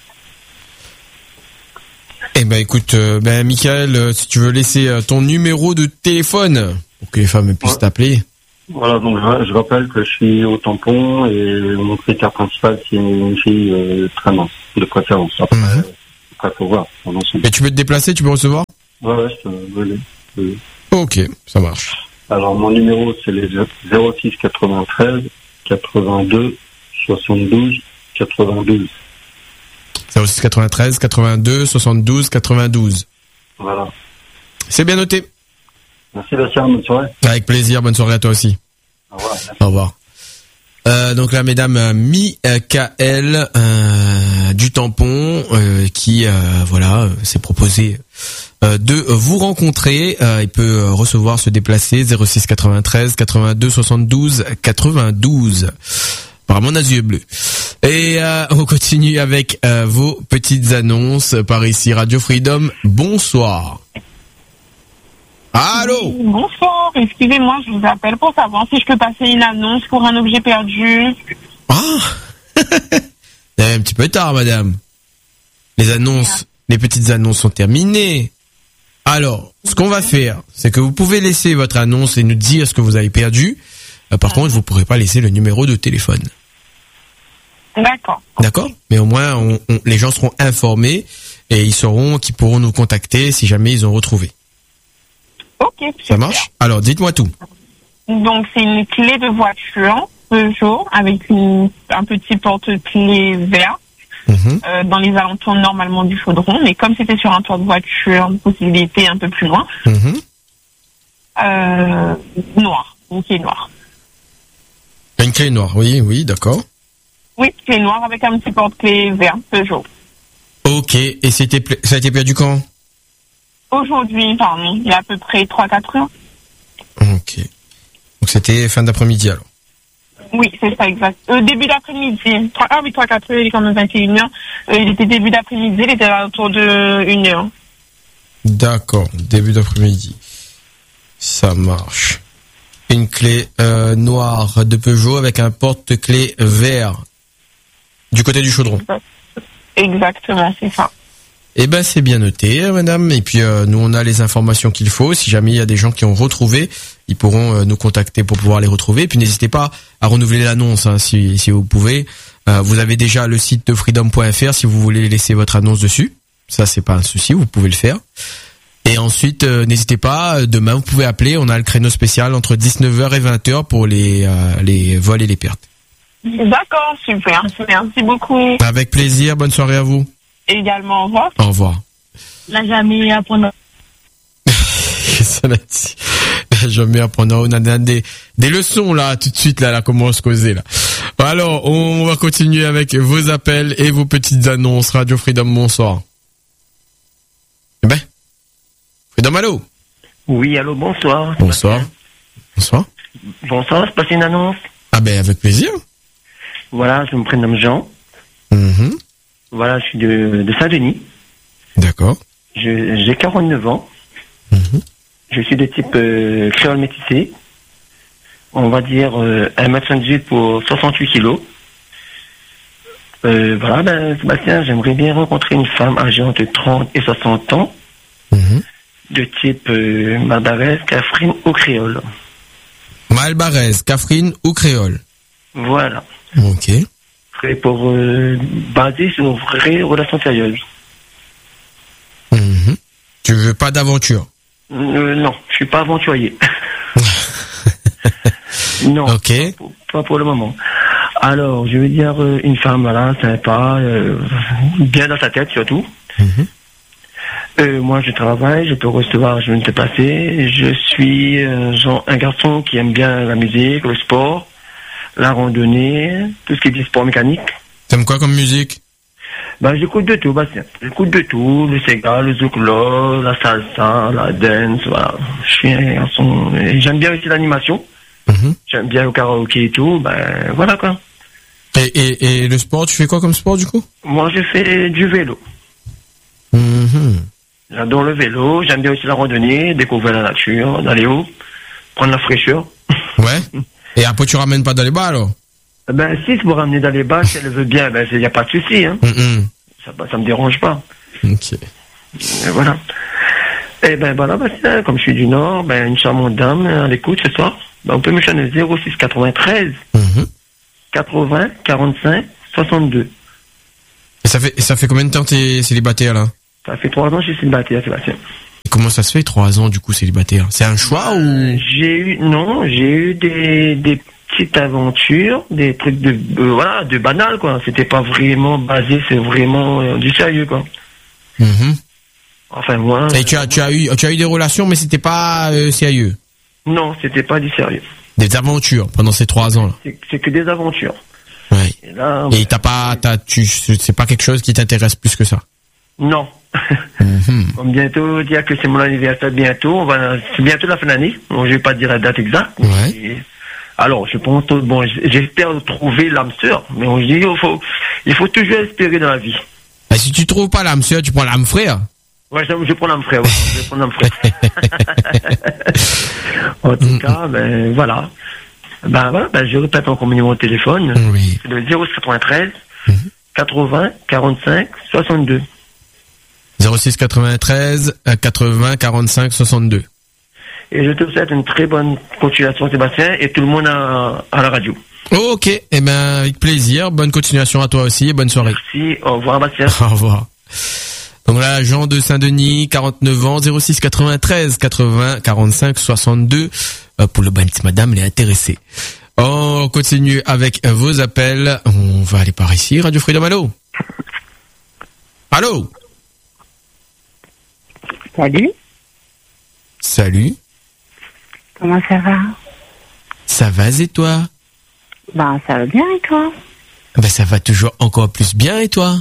Eh ben écoute, Michael, si tu veux laisser ton numéro de téléphone pour que les femmes puissent t'appeler. Voilà, donc je rappelle que je suis au tampon et mon critère principal c'est une fille très mince, de préférence. Après faut voir. Et tu peux te déplacer, tu peux recevoir? Ouais, je peux. Ok, ça marche. Alors mon numéro c'est les 06 93 82 72 92. 06 93 82 72 92. Voilà. C'est bien noté. Merci Bastien, bonne soirée. Avec plaisir, bonne soirée à toi aussi. Au revoir. Au revoir. Donc là, mesdames, Michael du Tampon qui s'est proposé de vous rencontrer. Il peut recevoir, se déplacer 06 93 82 72 92. Apparemment, on a les yeux bleus. Et on continue avec vos petites annonces par ici, Radio Freedom. Bonsoir. Allô? Bonsoir, excusez-moi, je vous appelle pour savoir si je peux passer une annonce pour un objet perdu. Ah. Un petit peu tard, madame. Les annonces, les petites annonces sont terminées. Alors, ce qu'on va faire, c'est que vous pouvez laisser votre annonce et nous dire ce que vous avez perdu. Par contre, vous ne pourrez pas laisser le numéro de téléphone. D'accord. D'accord? Mais au moins, les gens seront informés et ils sauront qu'ils pourront nous contacter si jamais ils ont retrouvé. Ok. Ça marche? Alors, dites-moi tout. Donc, c'est une clé de voiture Peugeot avec un petit porte-clés vert. Dans les alentours normalement du chaudron, mais comme c'était sur un toit de voiture, possibilité un peu plus loin. Noir, une clé noire. Une clé noire, oui, d'accord. Oui, clé noire avec un petit porte-clés vert Peugeot. Ok, et ça a été perdu quand? Aujourd'hui, pardon, il y a à peu près 3-4 heures. Ok. Donc c'était fin d'après-midi alors? Oui, c'est ça, exact. Début d'après-midi. 3-4 heures, il est quand même 21h. Il était début d'après-midi, il était autour de 1h. D'accord, début d'après-midi. Ça marche. Une clé noire de Peugeot avec un porte-clés vert. Du côté du chaudron. Exactement, c'est ça. Eh ben, c'est bien noté, madame. Et puis, nous, on a les informations qu'il faut. Si jamais il y a des gens qui ont retrouvé, ils pourront nous contacter pour pouvoir les retrouver. Et puis, n'hésitez pas à renouveler l'annonce, hein, si vous pouvez. Vous avez déjà le site de freedom.fr si vous voulez laisser votre annonce dessus. Ça, c'est pas un souci, vous pouvez le faire. Et ensuite, n'hésitez pas, demain, vous pouvez appeler. On a le créneau spécial entre 19h et 20h pour les vols et les pertes. D'accord, super. Merci beaucoup. Avec plaisir. Bonne soirée à vous. Également, au revoir. Au revoir. La jamais apprendre. Ça l'a dit. La jamais apprendre. On a des leçons là, tout de suite là, comment on se causait là. Alors, on va continuer avec vos appels et vos petites annonces. Radio Freedom, bonsoir. Eh ben, Freedom, allô? Oui, allô, bonsoir. Bonsoir. Bonsoir. Bonsoir, je passe une annonce. Ah ben, avec plaisir. Voilà, je me prénomme Jean. Voilà, je suis de Saint-Denis. D'accord. J'ai 49 ans. Je suis de type créole métissé. On va dire 1m78 pour 68 kilos. Voilà, Sébastien, j'aimerais bien rencontrer une femme âgée entre 30 et 60 ans. De type Malbarès, Catherine ou créole. Malbarès, Catherine ou créole. Voilà. Ok. Prêt pour baser sur une vraie relation sérieuse. Tu veux pas d'aventure? Non, je suis pas aventurier. Non. Ok. Pas pour le moment. Alors, je veux dire une femme, voilà, sympa, bien dans sa tête surtout. Moi, je travaille, je peux recevoir, je viens de te passer. Je suis un garçon qui aime bien la musique, le sport, la randonnée, tout ce qui est du sport mécanique. T'aimes quoi comme musique? J'écoute de tout, Bastien. J'écoute de tout, le Sega, le zouklo, la salsa, la dance, voilà. Je suis un garçon, j'aime bien aussi l'animation. J'aime bien le karaoké et tout, voilà quoi. Et le sport, tu fais quoi comme sport du coup? Moi, je fais du vélo. J'adore le vélo, j'aime bien aussi la randonnée, découvrir la nature, d'aller haut, prendre la fraîcheur. Ouais. Et après, tu ramènes pas dans les bas alors? Si c'est pour ramener dans les bas, si elle veut bien, il n'y a pas de souci, hein. Ça me dérange pas. Ok. Et voilà. Et voilà, comme je suis du Nord, une charmante dame à l'écoute ce soir. On peut me chaîner 06 93 80 45 62. Et ça fait combien de temps t'es célibataire là? Ça fait 3 ans que je suis célibataire, Sébastien. Comment ça se fait 3 ans du coup célibataire? C'est un choix ou? J'ai eu des petites aventures, des trucs de banal, quoi. C'était pas vraiment basé, c'est vraiment du sérieux, quoi. Enfin, moi. Et tu as eu des relations, mais c'était pas sérieux. Non, c'était pas du sérieux. Des aventures pendant ces 3 ans là. C'est que des aventures. Ouais. Et c'est pas quelque chose qui t'intéresse plus que ça. Non. Comme bientôt, dire que c'est mon anniversaire bientôt, c'est bientôt la fin d'année. Donc, je vais pas dire la date exacte. Ouais. Alors, je pense, j'espère trouver l'âme sœur, mais on dit, il faut toujours espérer dans la vie. Et si tu trouves pas l'âme sœur, tu prends l'âme frère. Ouais, je prends l'âme frère. Ouais, je prends l'âme frère. En tout cas, voilà. Je répète encore mon numéro de téléphone. Oui. C'est le 093 80 45 62. 06 93 80 45 62. Et je te souhaite une très bonne continuation, Sébastien, et tout le monde à la radio. Ok, avec plaisir. Bonne continuation à toi aussi et bonne soirée. Merci, au revoir, Bastien. Au revoir. Donc là, Jean de Saint-Denis, 49 ans, 06 93 80 45 62. Pour le bain, petite madame, elle est intéressée. On continue avec vos appels. On va aller par ici. Radio Freedom, allô? Allô? Salut. Salut. Comment ça va? Ça va et toi? Ça va bien et toi? Ça va toujours encore plus bien et toi?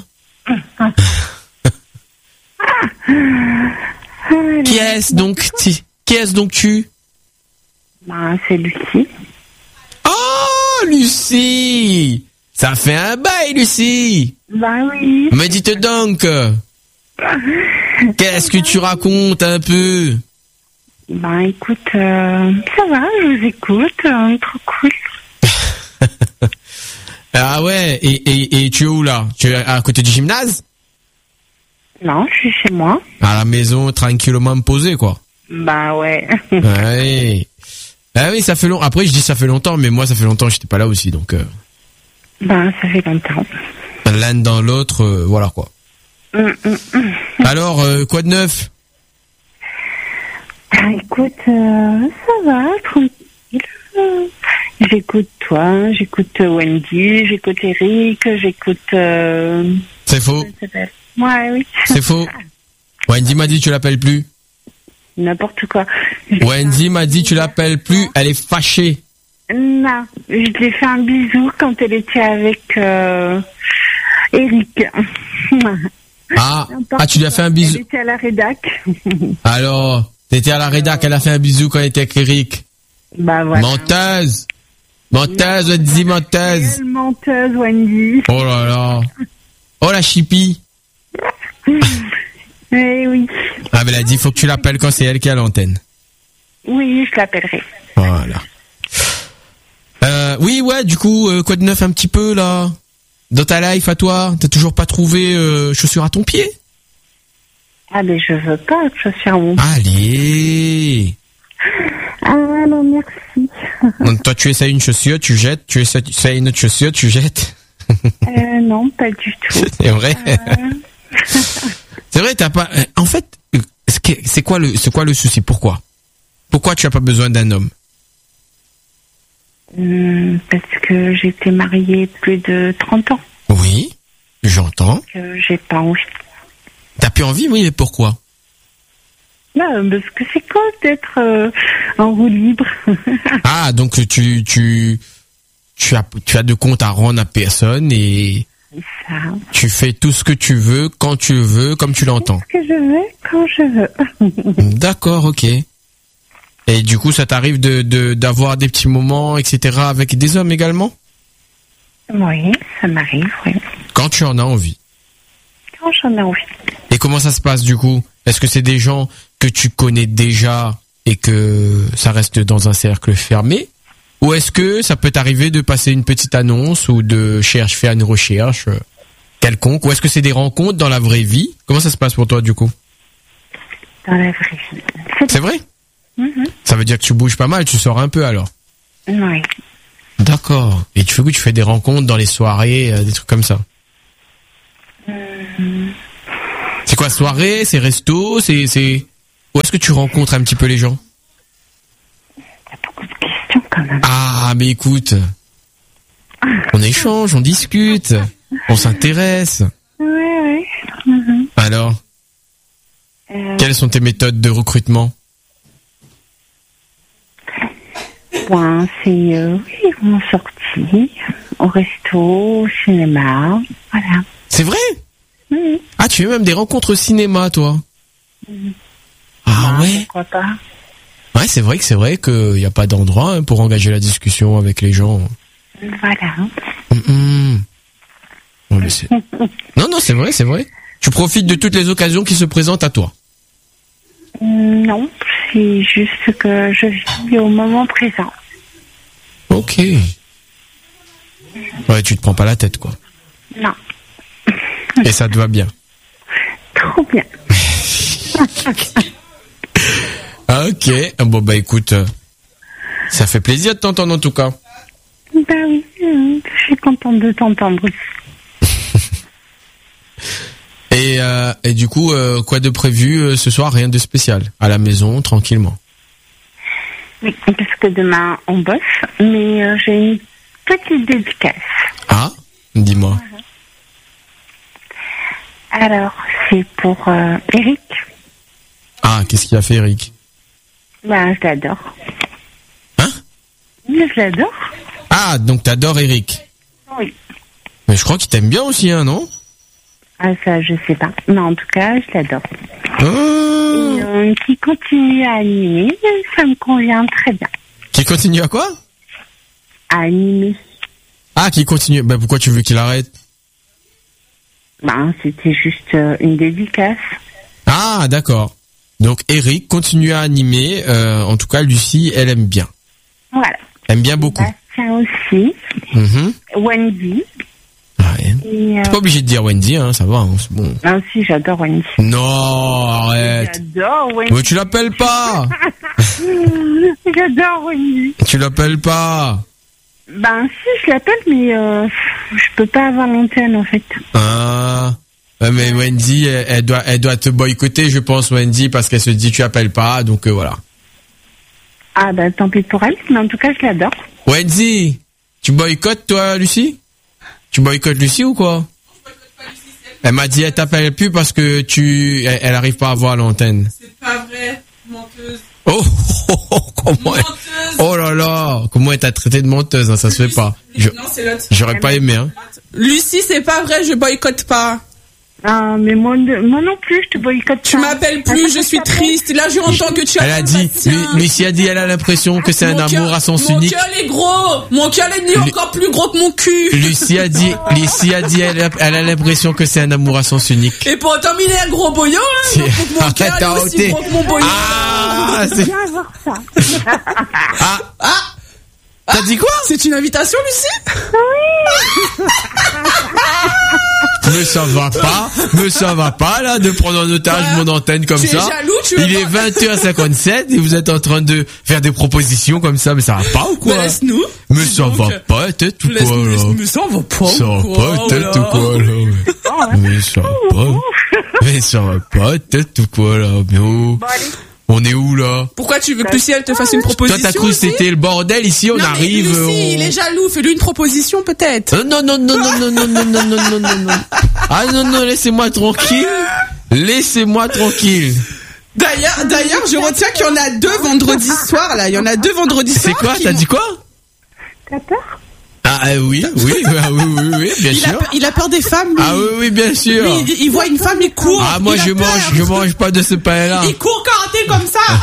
Qui est-ce donc tu? C'est Lucie. Oh, Lucie! Ça fait un bail, Lucie! Oui. Me dites donc! Qu'est-ce que tu racontes un peu? Écoute, ça va, je vous écoute, trop cool. Ah ouais, et tu es où là? Tu es à côté du gymnase? Non, je suis chez moi. À la maison, tranquillement me poser, quoi. Ouais. Ouais. Ah oui, ça fait longtemps. Après, je dis ça fait longtemps, mais moi, ça fait longtemps que j'étais pas là aussi, donc. Ça fait longtemps. L'un dans l'autre, voilà quoi. Alors, quoi de neuf? Écoute, ça va, tranquille. J'écoute toi, j'écoute Wendy, j'écoute Eric, j'écoute... C'est faux. Ouais, oui. C'est faux. Wendy m'a dit tu l'appelles plus. N'importe quoi. Wendy m'a dit tu l'appelles plus, elle est fâchée. Non, je lui ai fait un bisou quand elle était avec Eric. Tu lui as fait un bisou. Elle était à la rédac. Alors, t'étais à la rédac, elle a fait un bisou quand elle était avec Eric. Voilà. Menteuse, Wendy, menteuse. Quelle menteuse, Wendy. Oh là là. Oh la chipie. Eh oui. Elle a dit faut que tu l'appelles quand c'est elle qui est à l'antenne. Oui, je l'appellerai. Voilà. Oui, ouais, du coup, quoi de neuf un petit peu là? Dans ta life à toi, t'as toujours pas trouvé chaussures à ton pied? Mais je veux pas de chaussures à mon pied. Allez. Non, merci. Donc toi, tu essayes une chaussure, tu jettes, tu essayes une autre chaussure, tu jettes. Non, pas du tout. C'est vrai. C'est vrai, t'as pas. En fait, c'est quoi le souci? Pourquoi tu as pas besoin d'un homme? Parce que j'ai été mariée plus de 30 ans. Oui, j'entends. J'ai pas envie. T'as plus envie, oui, mais pourquoi? Parce que c'est quoi d'être en roue libre? Donc tu as de compte à rendre à personne et ça. Tu fais tout ce que tu veux, quand tu veux, comme tu l'entends. Ce que je veux, quand je veux. D'accord, ok. Et du coup, ça t'arrive d'avoir des petits moments, etc. avec des hommes également? Oui, ça m'arrive, oui. Quand tu en as envie? Quand j'en ai envie. Et comment ça se passe du coup? Est-ce que c'est des gens que tu connais déjà et que ça reste dans un cercle fermé? Ou est-ce que ça peut t'arriver de passer une petite annonce ou de faire une recherche quelconque? Ou est-ce que c'est des rencontres dans la vraie vie? Comment ça se passe pour toi du coup? Dans la vraie vie. C'est vrai? Ça veut dire que tu bouges pas mal, tu sors un peu alors? Oui. D'accord. Et tu fais des rencontres dans les soirées, des trucs comme ça? C'est quoi, soirée? C'est resto? C'est... Où est-ce que tu rencontres un petit peu les gens? Il y a beaucoup de questions quand même. Ah, mais écoute, on échange, on discute, on s'intéresse. Ouais. Alors, quelles sont tes méthodes de recrutement? Bon, c'est en sortie, au resto, au cinéma, voilà. C'est vrai? Ah, tu fais même des rencontres au cinéma, toi? Ah ouais? Pourquoi pas? Ouais, c'est vrai qu'il n'y a pas d'endroit pour engager la discussion avec les gens. Voilà. Non, mais non, c'est vrai. Tu profites de toutes les occasions qui se présentent à toi. Non, c'est juste que je vis au moment présent. Ok. Ouais, tu te prends pas la tête, quoi. Non. Et ça te va bien. Trop bien. Ok. Bon, bah écoute, ça fait plaisir de t'entendre en tout cas. Bah oui, je suis contente de t'entendre aussi. Et du coup, quoi de prévu ce soir? Rien de spécial. À la maison, tranquillement. Oui, parce que demain on bosse, mais j'ai une petite dédicace. Ah, dis-moi. Alors, c'est pour Eric. Ah, qu'est-ce qu'il a fait, Eric? Ben, je l'adore. Hein? Je l'adore. Ah, donc t'adores Eric? Oui. Mais je crois qu'il t'aime bien aussi, hein, non? Ah, ça, je sais pas. Mais en tout cas, je l'adore. Et qui continue à animer, ça me convient très bien. Qui continue à quoi? À animer. Ah, qui continue. Ben, pourquoi tu veux qu'il arrête? Ben, c'était juste une dédicace. Ah, d'accord. Donc, Eric continue à animer. En tout cas, Lucie, elle aime bien. Voilà. Elle aime bien beaucoup. Bastien aussi. Wendy. Ouais. T'es pas obligé de dire Wendy, hein, ça va, hein, c'est bon. Non, si, j'adore Wendy. Non, arrête. J'adore Wendy. Mais tu l'appelles pas. J'adore Wendy. Tu l'appelles pas. Ben, si, je l'appelle, mais je peux pas avoir l'antenne, en fait. Ah. Mais Wendy, elle doit te boycotter, je pense, Wendy, parce qu'elle se dit tu appelles pas, donc voilà. Ah, ben, tant pis pour elle, mais en tout cas, je l'adore. Wendy, tu boycottes, toi, Lucie? Tu boycottes Lucie ou quoi? Elle m'a dit elle t'appelle plus parce que elle arrive pas à voir l'antenne. C'est pas vrai, menteuse. Comment menteuse. Oh là là, comment elle t'a traité de menteuse, hein, ça se fait pas. Non, c'est l'autre. J'aurais pas aimé, hein. Lucie, c'est pas vrai, je boycotte pas. Ah, mais moi non plus, je te boycotte pas. Tu m'appelles plus, je suis triste. Là, j'entends que tu as... Elle a dit, Lucie a dit, elle a l'impression que c'est un amour à sens unique. Mon cœur est gros. Mon cœur est encore plus gros que mon cul. Lucie a dit, elle a l'impression que c'est un amour à sens unique. Et pourtant, il est un gros boyau, hein. Donc, mon cœur est aussi gros que mon boyau. Ah, c'est... T'as dit quoi? C'est une invitation, Lucie? Oui. Mais ça va pas, là, de prendre en otage mon antenne comme ça. Tu es jaloux, Il est 20h57 et vous êtes en train de faire des propositions comme ça, mais ça va pas ou quoi? Mais laisse-nous. Mais ça va pas, tête ou quoi, là? Mais ça va pas. Ça va pas, tête ou quoi, là? Mais ça va pas. Mais ça va pas, tête ou quoi, là? Mais oh. On est où, là? Pourquoi tu veux que Lucie, elle te fasse une proposition? Toi, t'as cru que c'était le bordel ici, on arrive. Lucie, il est jaloux, fais-lui une proposition, peut-être. Non. Ah, non, laissez-moi tranquille. Laissez-moi tranquille. D'ailleurs, je retiens qu'il y en a 2 vendredis soir, là. Il y en a 2 vendredis soir. C'est quoi? T'as dit quoi? T'as peur? Ah oui, bien sûr. Il a peur des femmes, lui. Ah oui, bien sûr. Lui, il voit une femme, il court. Ah, moi, je mange pas de ce pain-là. Il court karaté comme ça.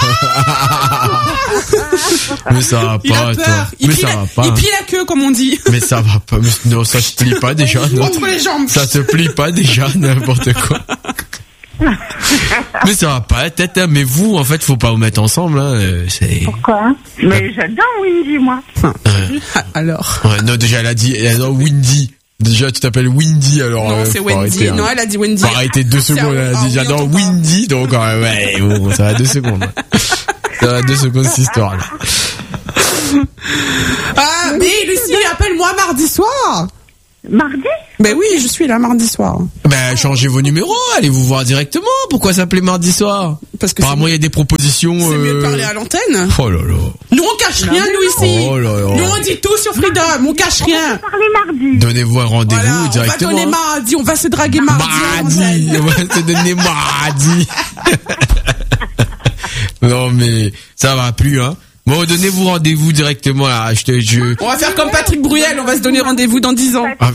Mais ça va pas, toi. Mais ça va pas. Il plie la queue, comme on dit. Mais ça va pas. Non, ça se plie pas déjà, non. Entre les jambes. Ça se plie pas déjà, n'importe quoi. Mais ça va pas, tête, hein. Mais vous, en fait, faut pas vous mettre ensemble, hein. Pourquoi? Mais j'adore Windy, moi. Alors. Ouais, non, déjà, elle a dit, Windy. Déjà, tu t'appelles Windy, alors. Non, c'est Wendy. Arrêter, hein. Non, elle a dit Wendy. Faut arrêter 2 secondes. Elle a dit, j'adore Windy, donc, ouais, bon, ça va 2 secondes. Ça va 2 secondes, cette histoire-là. Ah, mais Lucie, appelle-moi mardi soir. Mardi? Ben oui, je suis là mardi soir. Ben, changez vos numéros, allez vous voir directement. Pourquoi s'appeler mardi soir? Parce que apparemment, il y a des propositions. C'est mieux de parler à l'antenne. Oh là là. Nous, on cache rien, nous, ici. Oh là là. Nous, on dit tout sur Freedom, on cache rien. On va parler mardi. Donnez-vous un rendez-vous Voilà, directement. on va donner mardi, on va se draguer mardi. On va se donner mardi. Non, mais ça va plus, hein. Bon, donnez-vous rendez-vous directement là. On va faire comme Patrick Bruel, on va se donner rendez-vous dans 10 ans. Ah.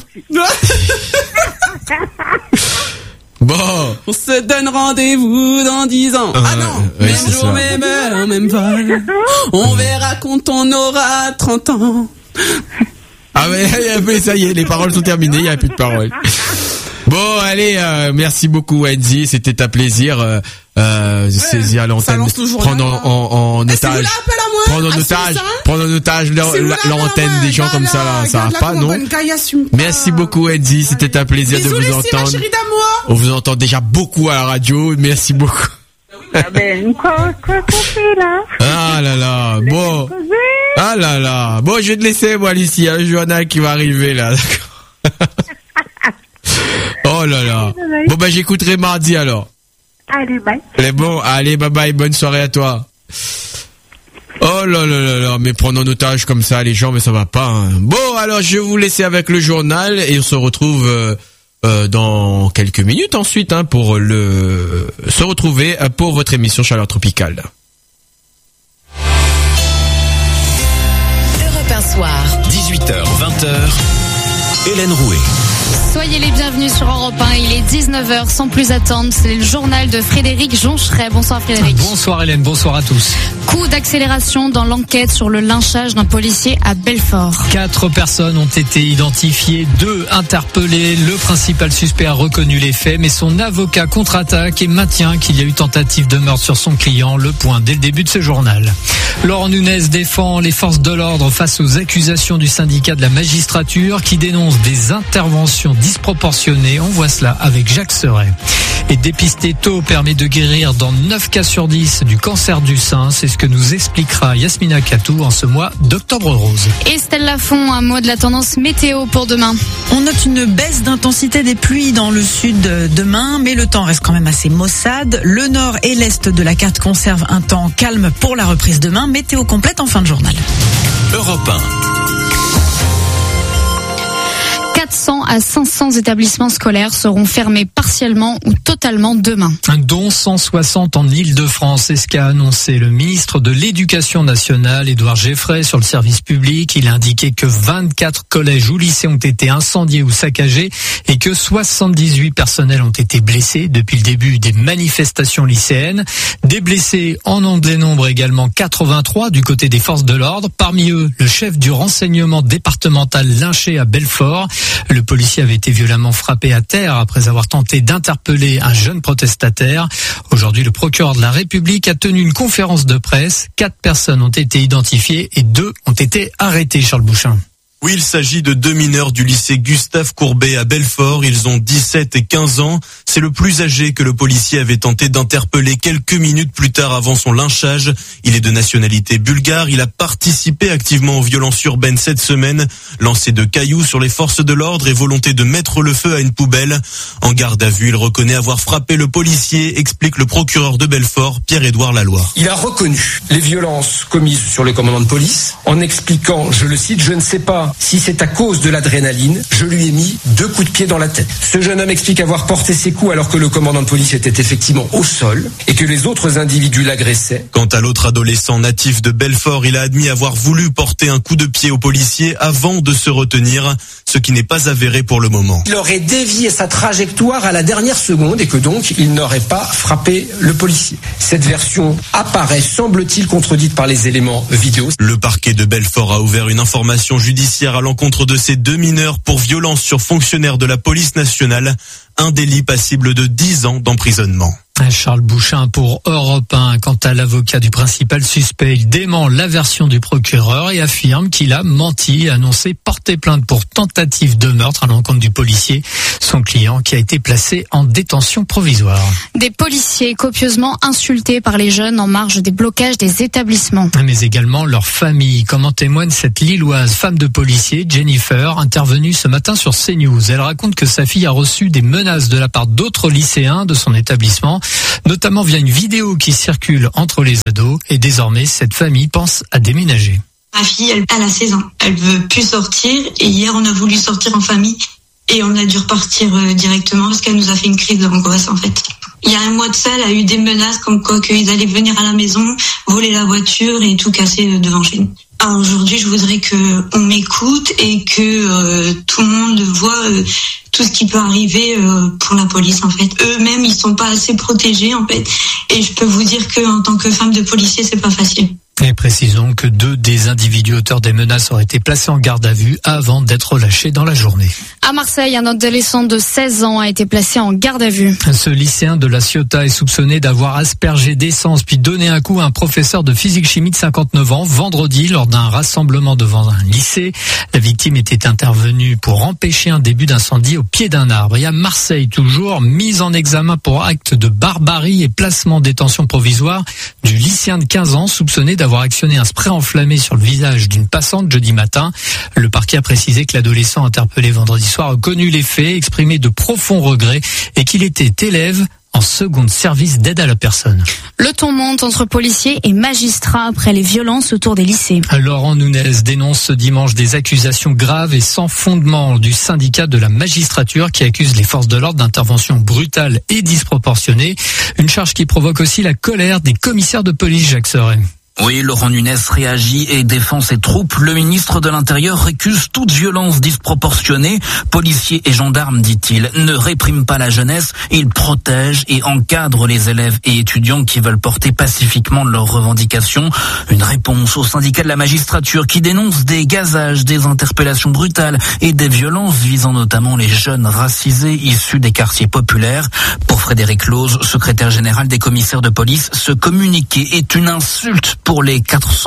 Bon. On se donne rendez-vous dans 10 ans. Ah non, oui, même jour, même heure, même vol. On verra quand on aura 30 ans. Ah mais ça y est, les paroles sont terminées, il n'y a plus de paroles. Bon, allez, merci beaucoup Wendy, c'était un plaisir. Saisir l'antenne, prendre en otage, prendre en otage l'antenne des gens comme ça là, ça va pas, non? Merci beaucoup Wendy, c'était un plaisir de vous entendre. On vous entend déjà beaucoup à la radio, merci beaucoup. Quoi qu'on fait là? Ah là là, bon. Ah là là, bon, je vais te laisser moi Lucie, il y a le journal qui va arriver là, d'accord. Oh là là. Bon ben j'écouterai mardi alors. Allez, bye. Allez, bon, allez, bye bye, bonne soirée à toi. Oh là là là là, mais prendre en otage comme ça les gens, mais ça va pas. Hein. Bon, alors je vais vous laisser avec le journal et on se retrouve dans quelques minutes ensuite hein, pour se retrouver pour votre émission Chaleur Tropicale. Europe 1 Soir. 18h, 20h. Hélène Rouet. Soyez les bienvenus sur Europe 1, il est 19h, sans plus attendre, c'est le journal de Frédéric Joncheret. Bonsoir Frédéric. Bonsoir Hélène, bonsoir à tous. Coup d'accélération dans l'enquête sur le lynchage d'un policier à Belfort. 4 personnes ont été identifiées, 2 interpellées. Le principal suspect a reconnu les faits, mais son avocat contre-attaque et maintient qu'il y a eu tentative de meurtre sur son client. Le point dès le début de ce journal. Laurent Nunez défend les forces de l'ordre face aux accusations du syndicat de la magistrature qui dénonce des interventions disproportionnées. On voit cela avec Jacques Serret. Et dépister tôt permet de guérir dans 9 cas sur 10 du cancer du sein. C'est ce que nous expliquera Yasmina Katou en ce mois d'Octobre Rose. Estelle Lafont, un mot de la tendance météo pour demain. On note une baisse d'intensité des pluies dans le sud demain, mais le temps reste quand même assez maussade. Le nord et l'est de la carte conservent un temps calme pour la reprise demain. Météo complète en fin de journal. Europe 1. 400 à 500 établissements scolaires seront fermés partiellement ou totalement demain. Dont 160 en Île-de-France, c'est ce qu'a annoncé le ministre de l'Éducation nationale, Édouard Geffray, sur le service public. Il a indiqué que 24 collèges ou lycées ont été incendiés ou saccagés et que 78 personnels ont été blessés depuis le début des manifestations lycéennes. Des blessés en dénombre également 83 du côté des forces de l'ordre. Parmi eux, le chef du renseignement départemental lynché à Belfort. Le policier avait été violemment frappé à terre après avoir tenté d'interpeller un jeune protestataire. Aujourd'hui, le procureur de la République a tenu une conférence de presse. 4 personnes ont été identifiées et 2 ont été arrêtées, Charles Bouchin. Oui, il s'agit de 2 mineurs du lycée Gustave Courbet à Belfort. Ils ont 17 et 15 ans. C'est le plus âgé que le policier avait tenté d'interpeller quelques minutes plus tard avant son lynchage. Il est de nationalité bulgare. Il a participé activement aux violences urbaines cette semaine. Lancé de cailloux sur les forces de l'ordre et volonté de mettre le feu à une poubelle. En garde à vue, il reconnaît avoir frappé le policier, explique le procureur de Belfort, Pierre-Édouard Laloire. Il a reconnu les violences commises sur le commandant de police en expliquant, je le cite, « Je ne sais pas si c'est à cause de l'adrénaline, je lui ai mis 2 coups de pied dans la tête. » Ce jeune homme explique avoir porté ses coups alors que le commandant de police était effectivement au sol et que les autres individus l'agressaient. Quant à l'autre adolescent natif de Belfort, il a admis avoir voulu porter un coup de pied au policier avant de se retenir, ce qui n'est pas avéré pour le moment. Il aurait dévié sa trajectoire à la dernière seconde et que donc il n'aurait pas frappé le policier. Cette version apparaît, semble-t-il, contredite par les éléments vidéo. Le parquet de Belfort a ouvert une information judiciaire à l'encontre de ces 2 mineurs pour violence sur fonctionnaire de la police nationale, un délit passible de 10 ans d'emprisonnement. Charles Bouchin pour Europe 1. Quant à l'avocat du principal suspect, il dément la version du procureur et affirme qu'il a menti et annoncé porter plainte pour tentative de meurtre à l'encontre du policier, son client qui a été placé en détention provisoire. Des policiers copieusement insultés par les jeunes en marge des blocages des établissements. Mais également leur famille, comme en témoigne cette Lilloise femme de policier, Jennifer, intervenue ce matin sur CNews. Elle raconte que sa fille a reçu des menaces de la part d'autres lycéens de son établissement, notamment via une vidéo qui circule entre les ados, et désormais cette famille pense à déménager. Ma fille, elle a 16 ans, elle veut plus sortir, et hier on a voulu sortir en famille et on a dû repartir directement parce qu'elle nous a fait une crise d'angoisse en fait. Il y a un mois de ça, elle a eu des menaces comme quoi qu'ils allaient venir à la maison, voler la voiture et tout casser devant chez nous. Alors aujourd'hui, je voudrais qu'on m'écoute et que tout le monde voit tout ce qui peut arriver pour la police en fait. Eux-mêmes, ils sont pas assez protégés en fait. Et je peux vous dire qu'en tant que femme de policier, c'est pas facile. Et précisons que 2 des individus auteurs des menaces auraient été placés en garde à vue avant d'être relâchés dans la journée. À Marseille, un adolescent de 16 ans a été placé en garde à vue. Ce lycéen de la Ciotat est soupçonné d'avoir aspergé d'essence puis donné un coup à un professeur de physique-chimie de 59 ans vendredi lors d'un rassemblement devant un lycée. La victime était intervenue pour empêcher un début d'incendie au pied d'un arbre. Et à Marseille, toujours, mise en examen pour acte de barbarie et placement en détention provisoire du lycéen de 15 ans soupçonné d'avoir actionné un spray enflammé sur le visage d'une passante jeudi matin. Le parquet a précisé que l'adolescent interpellé vendredi soir a connu les faits, exprimé de profonds regrets et qu'il était élève en seconde service d'aide à la personne. Le ton monte entre policiers et magistrats après les violences autour des lycées. Laurent Nunez dénonce ce dimanche des accusations graves et sans fondement du syndicat de la magistrature qui accuse les forces de l'ordre d'intervention brutale et disproportionnée. Une charge qui provoque aussi la colère des commissaires de police, Jacques Serret. Oui, Laurent Nunez réagit et défend ses troupes. Le ministre de l'Intérieur récuse toute violence disproportionnée. Policiers et gendarmes, dit-il, ne répriment pas la jeunesse. Ils protègent et encadrent les élèves et étudiants qui veulent porter pacifiquement leurs revendications. Une réponse au syndicat de la magistrature qui dénonce des gazages, des interpellations brutales et des violences visant notamment les jeunes racisés issus des quartiers populaires. Pour Frédéric Lose, secrétaire général des commissaires de police, ce communiqué est une insulte pour les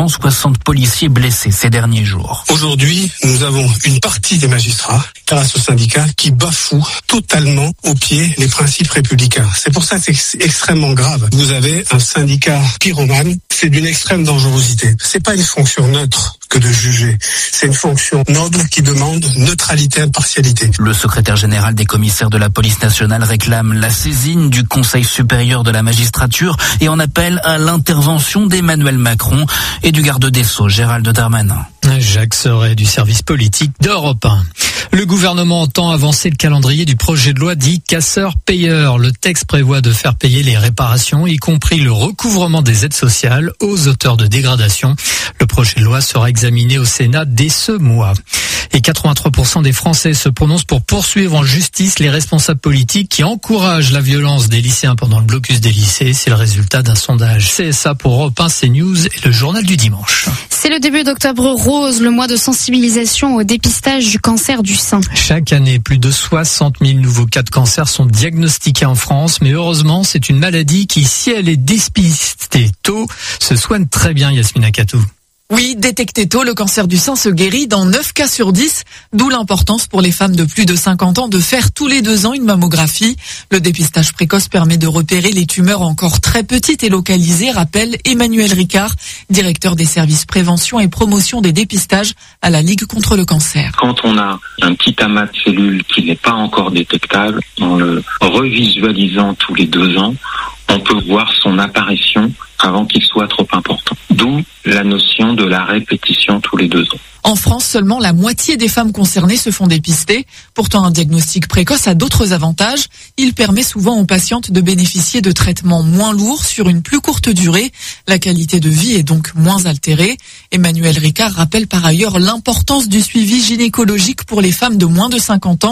460 policiers blessés ces derniers jours. Aujourd'hui, nous avons une partie des magistrats, grâce au syndicat, qui bafoue totalement au pied les principes républicains. C'est pour ça que c'est extrêmement grave. Vous avez un syndicat pyromane, c'est d'une extrême dangerosité. C'est pas une fonction neutre que de juger. C'est une fonction noble qui demande neutralité et impartialité. Le secrétaire général des commissaires de la police nationale réclame la saisine du Conseil supérieur de la magistrature et en appelle à l'intervention d'Emmanuel Macron et du garde des Sceaux, Gérald Darmanin. Jacques Serret du service politique d'Europe 1. Le gouvernement entend avancer le calendrier du projet de loi dit casseur-payeur. Le texte prévoit de faire payer les réparations, y compris le recouvrement des aides sociales aux auteurs de dégradation. Le projet de loi sera examiné au Sénat dès ce mois. Et 83% des Français se prononcent pour poursuivre en justice les responsables politiques qui encouragent la violence des lycéens pendant le blocus des lycées. C'est le résultat d'un sondage CSA pour Europe 1, CNews et le journal du dimanche. C'est le début d'Octobre Rose, le mois de sensibilisation au dépistage du cancer du sein. Chaque année, plus de 60 000 nouveaux cas de cancer sont diagnostiqués en France. Mais heureusement, c'est une maladie qui, si elle est dépistée tôt, se soigne très bien, Yasmina Katou. Oui, détecté tôt, le cancer du sein se guérit dans 9 cas sur 10, d'où l'importance pour les femmes de plus de 50 ans de faire tous les 2 ans une mammographie. Le dépistage précoce permet de repérer les tumeurs encore très petites et localisées, rappelle Emmanuel Ricard, directeur des services prévention et promotion des dépistages à la Ligue contre le cancer. Quand on a un petit amas de cellules qui n'est pas encore détectable, en le revisualisant tous les 2 ans, on peut voir son apparition avant qu'il soit trop important. D'où la notion de la répétition tous les 2 ans. En France, seulement la moitié des femmes concernées se font dépister. Pourtant, un diagnostic précoce a d'autres avantages. Il permet souvent aux patientes de bénéficier de traitements moins lourds sur une plus courte durée. La qualité de vie est donc moins altérée. Emmanuel Ricard rappelle par ailleurs l'importance du suivi gynécologique pour les femmes de moins de 50 ans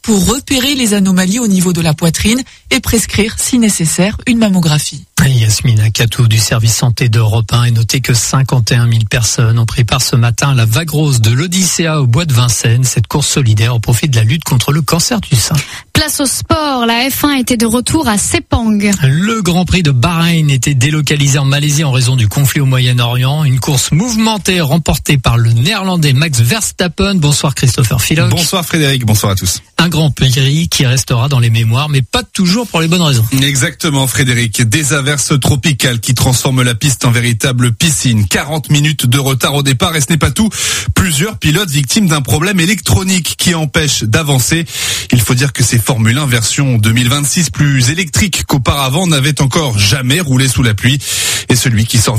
pour repérer les anomalies au niveau de la poitrine et prescrire, si nécessaire, une mammographie. Yasmina Katou du service santé d'Europe 1 est noté que 51 000 personnes ont pris part ce matin à la vague rose de l'Odyssea au bois de Vincennes. Cette course solidaire au profit de la lutte contre le cancer du sein. Place au sport, la F1 était de retour à Sepang. Le Grand Prix de Bahreïn était délocalisé en Malaisie en raison du conflit au Moyen-Orient. Une course mouvementée remportée par le Néerlandais Max Verstappen. Bonsoir Christopher Philoch. Bonsoir Frédéric, bonsoir à tous. Un Grand Prix qui restera dans les mémoires, mais pas toujours pour les bonnes raisons. Exactement Frédéric, des averses tropicales qui transforment la piste en véritable piscine. 40 minutes de retard au départ et ce n'est pas tout. Plusieurs pilotes victimes d'un problème électronique qui empêche d'avancer. Il faut dire que ces Formule 1 version 2026 plus électrique qu'auparavant n'avaient encore jamais roulé sous la pluie. Et celui qui sort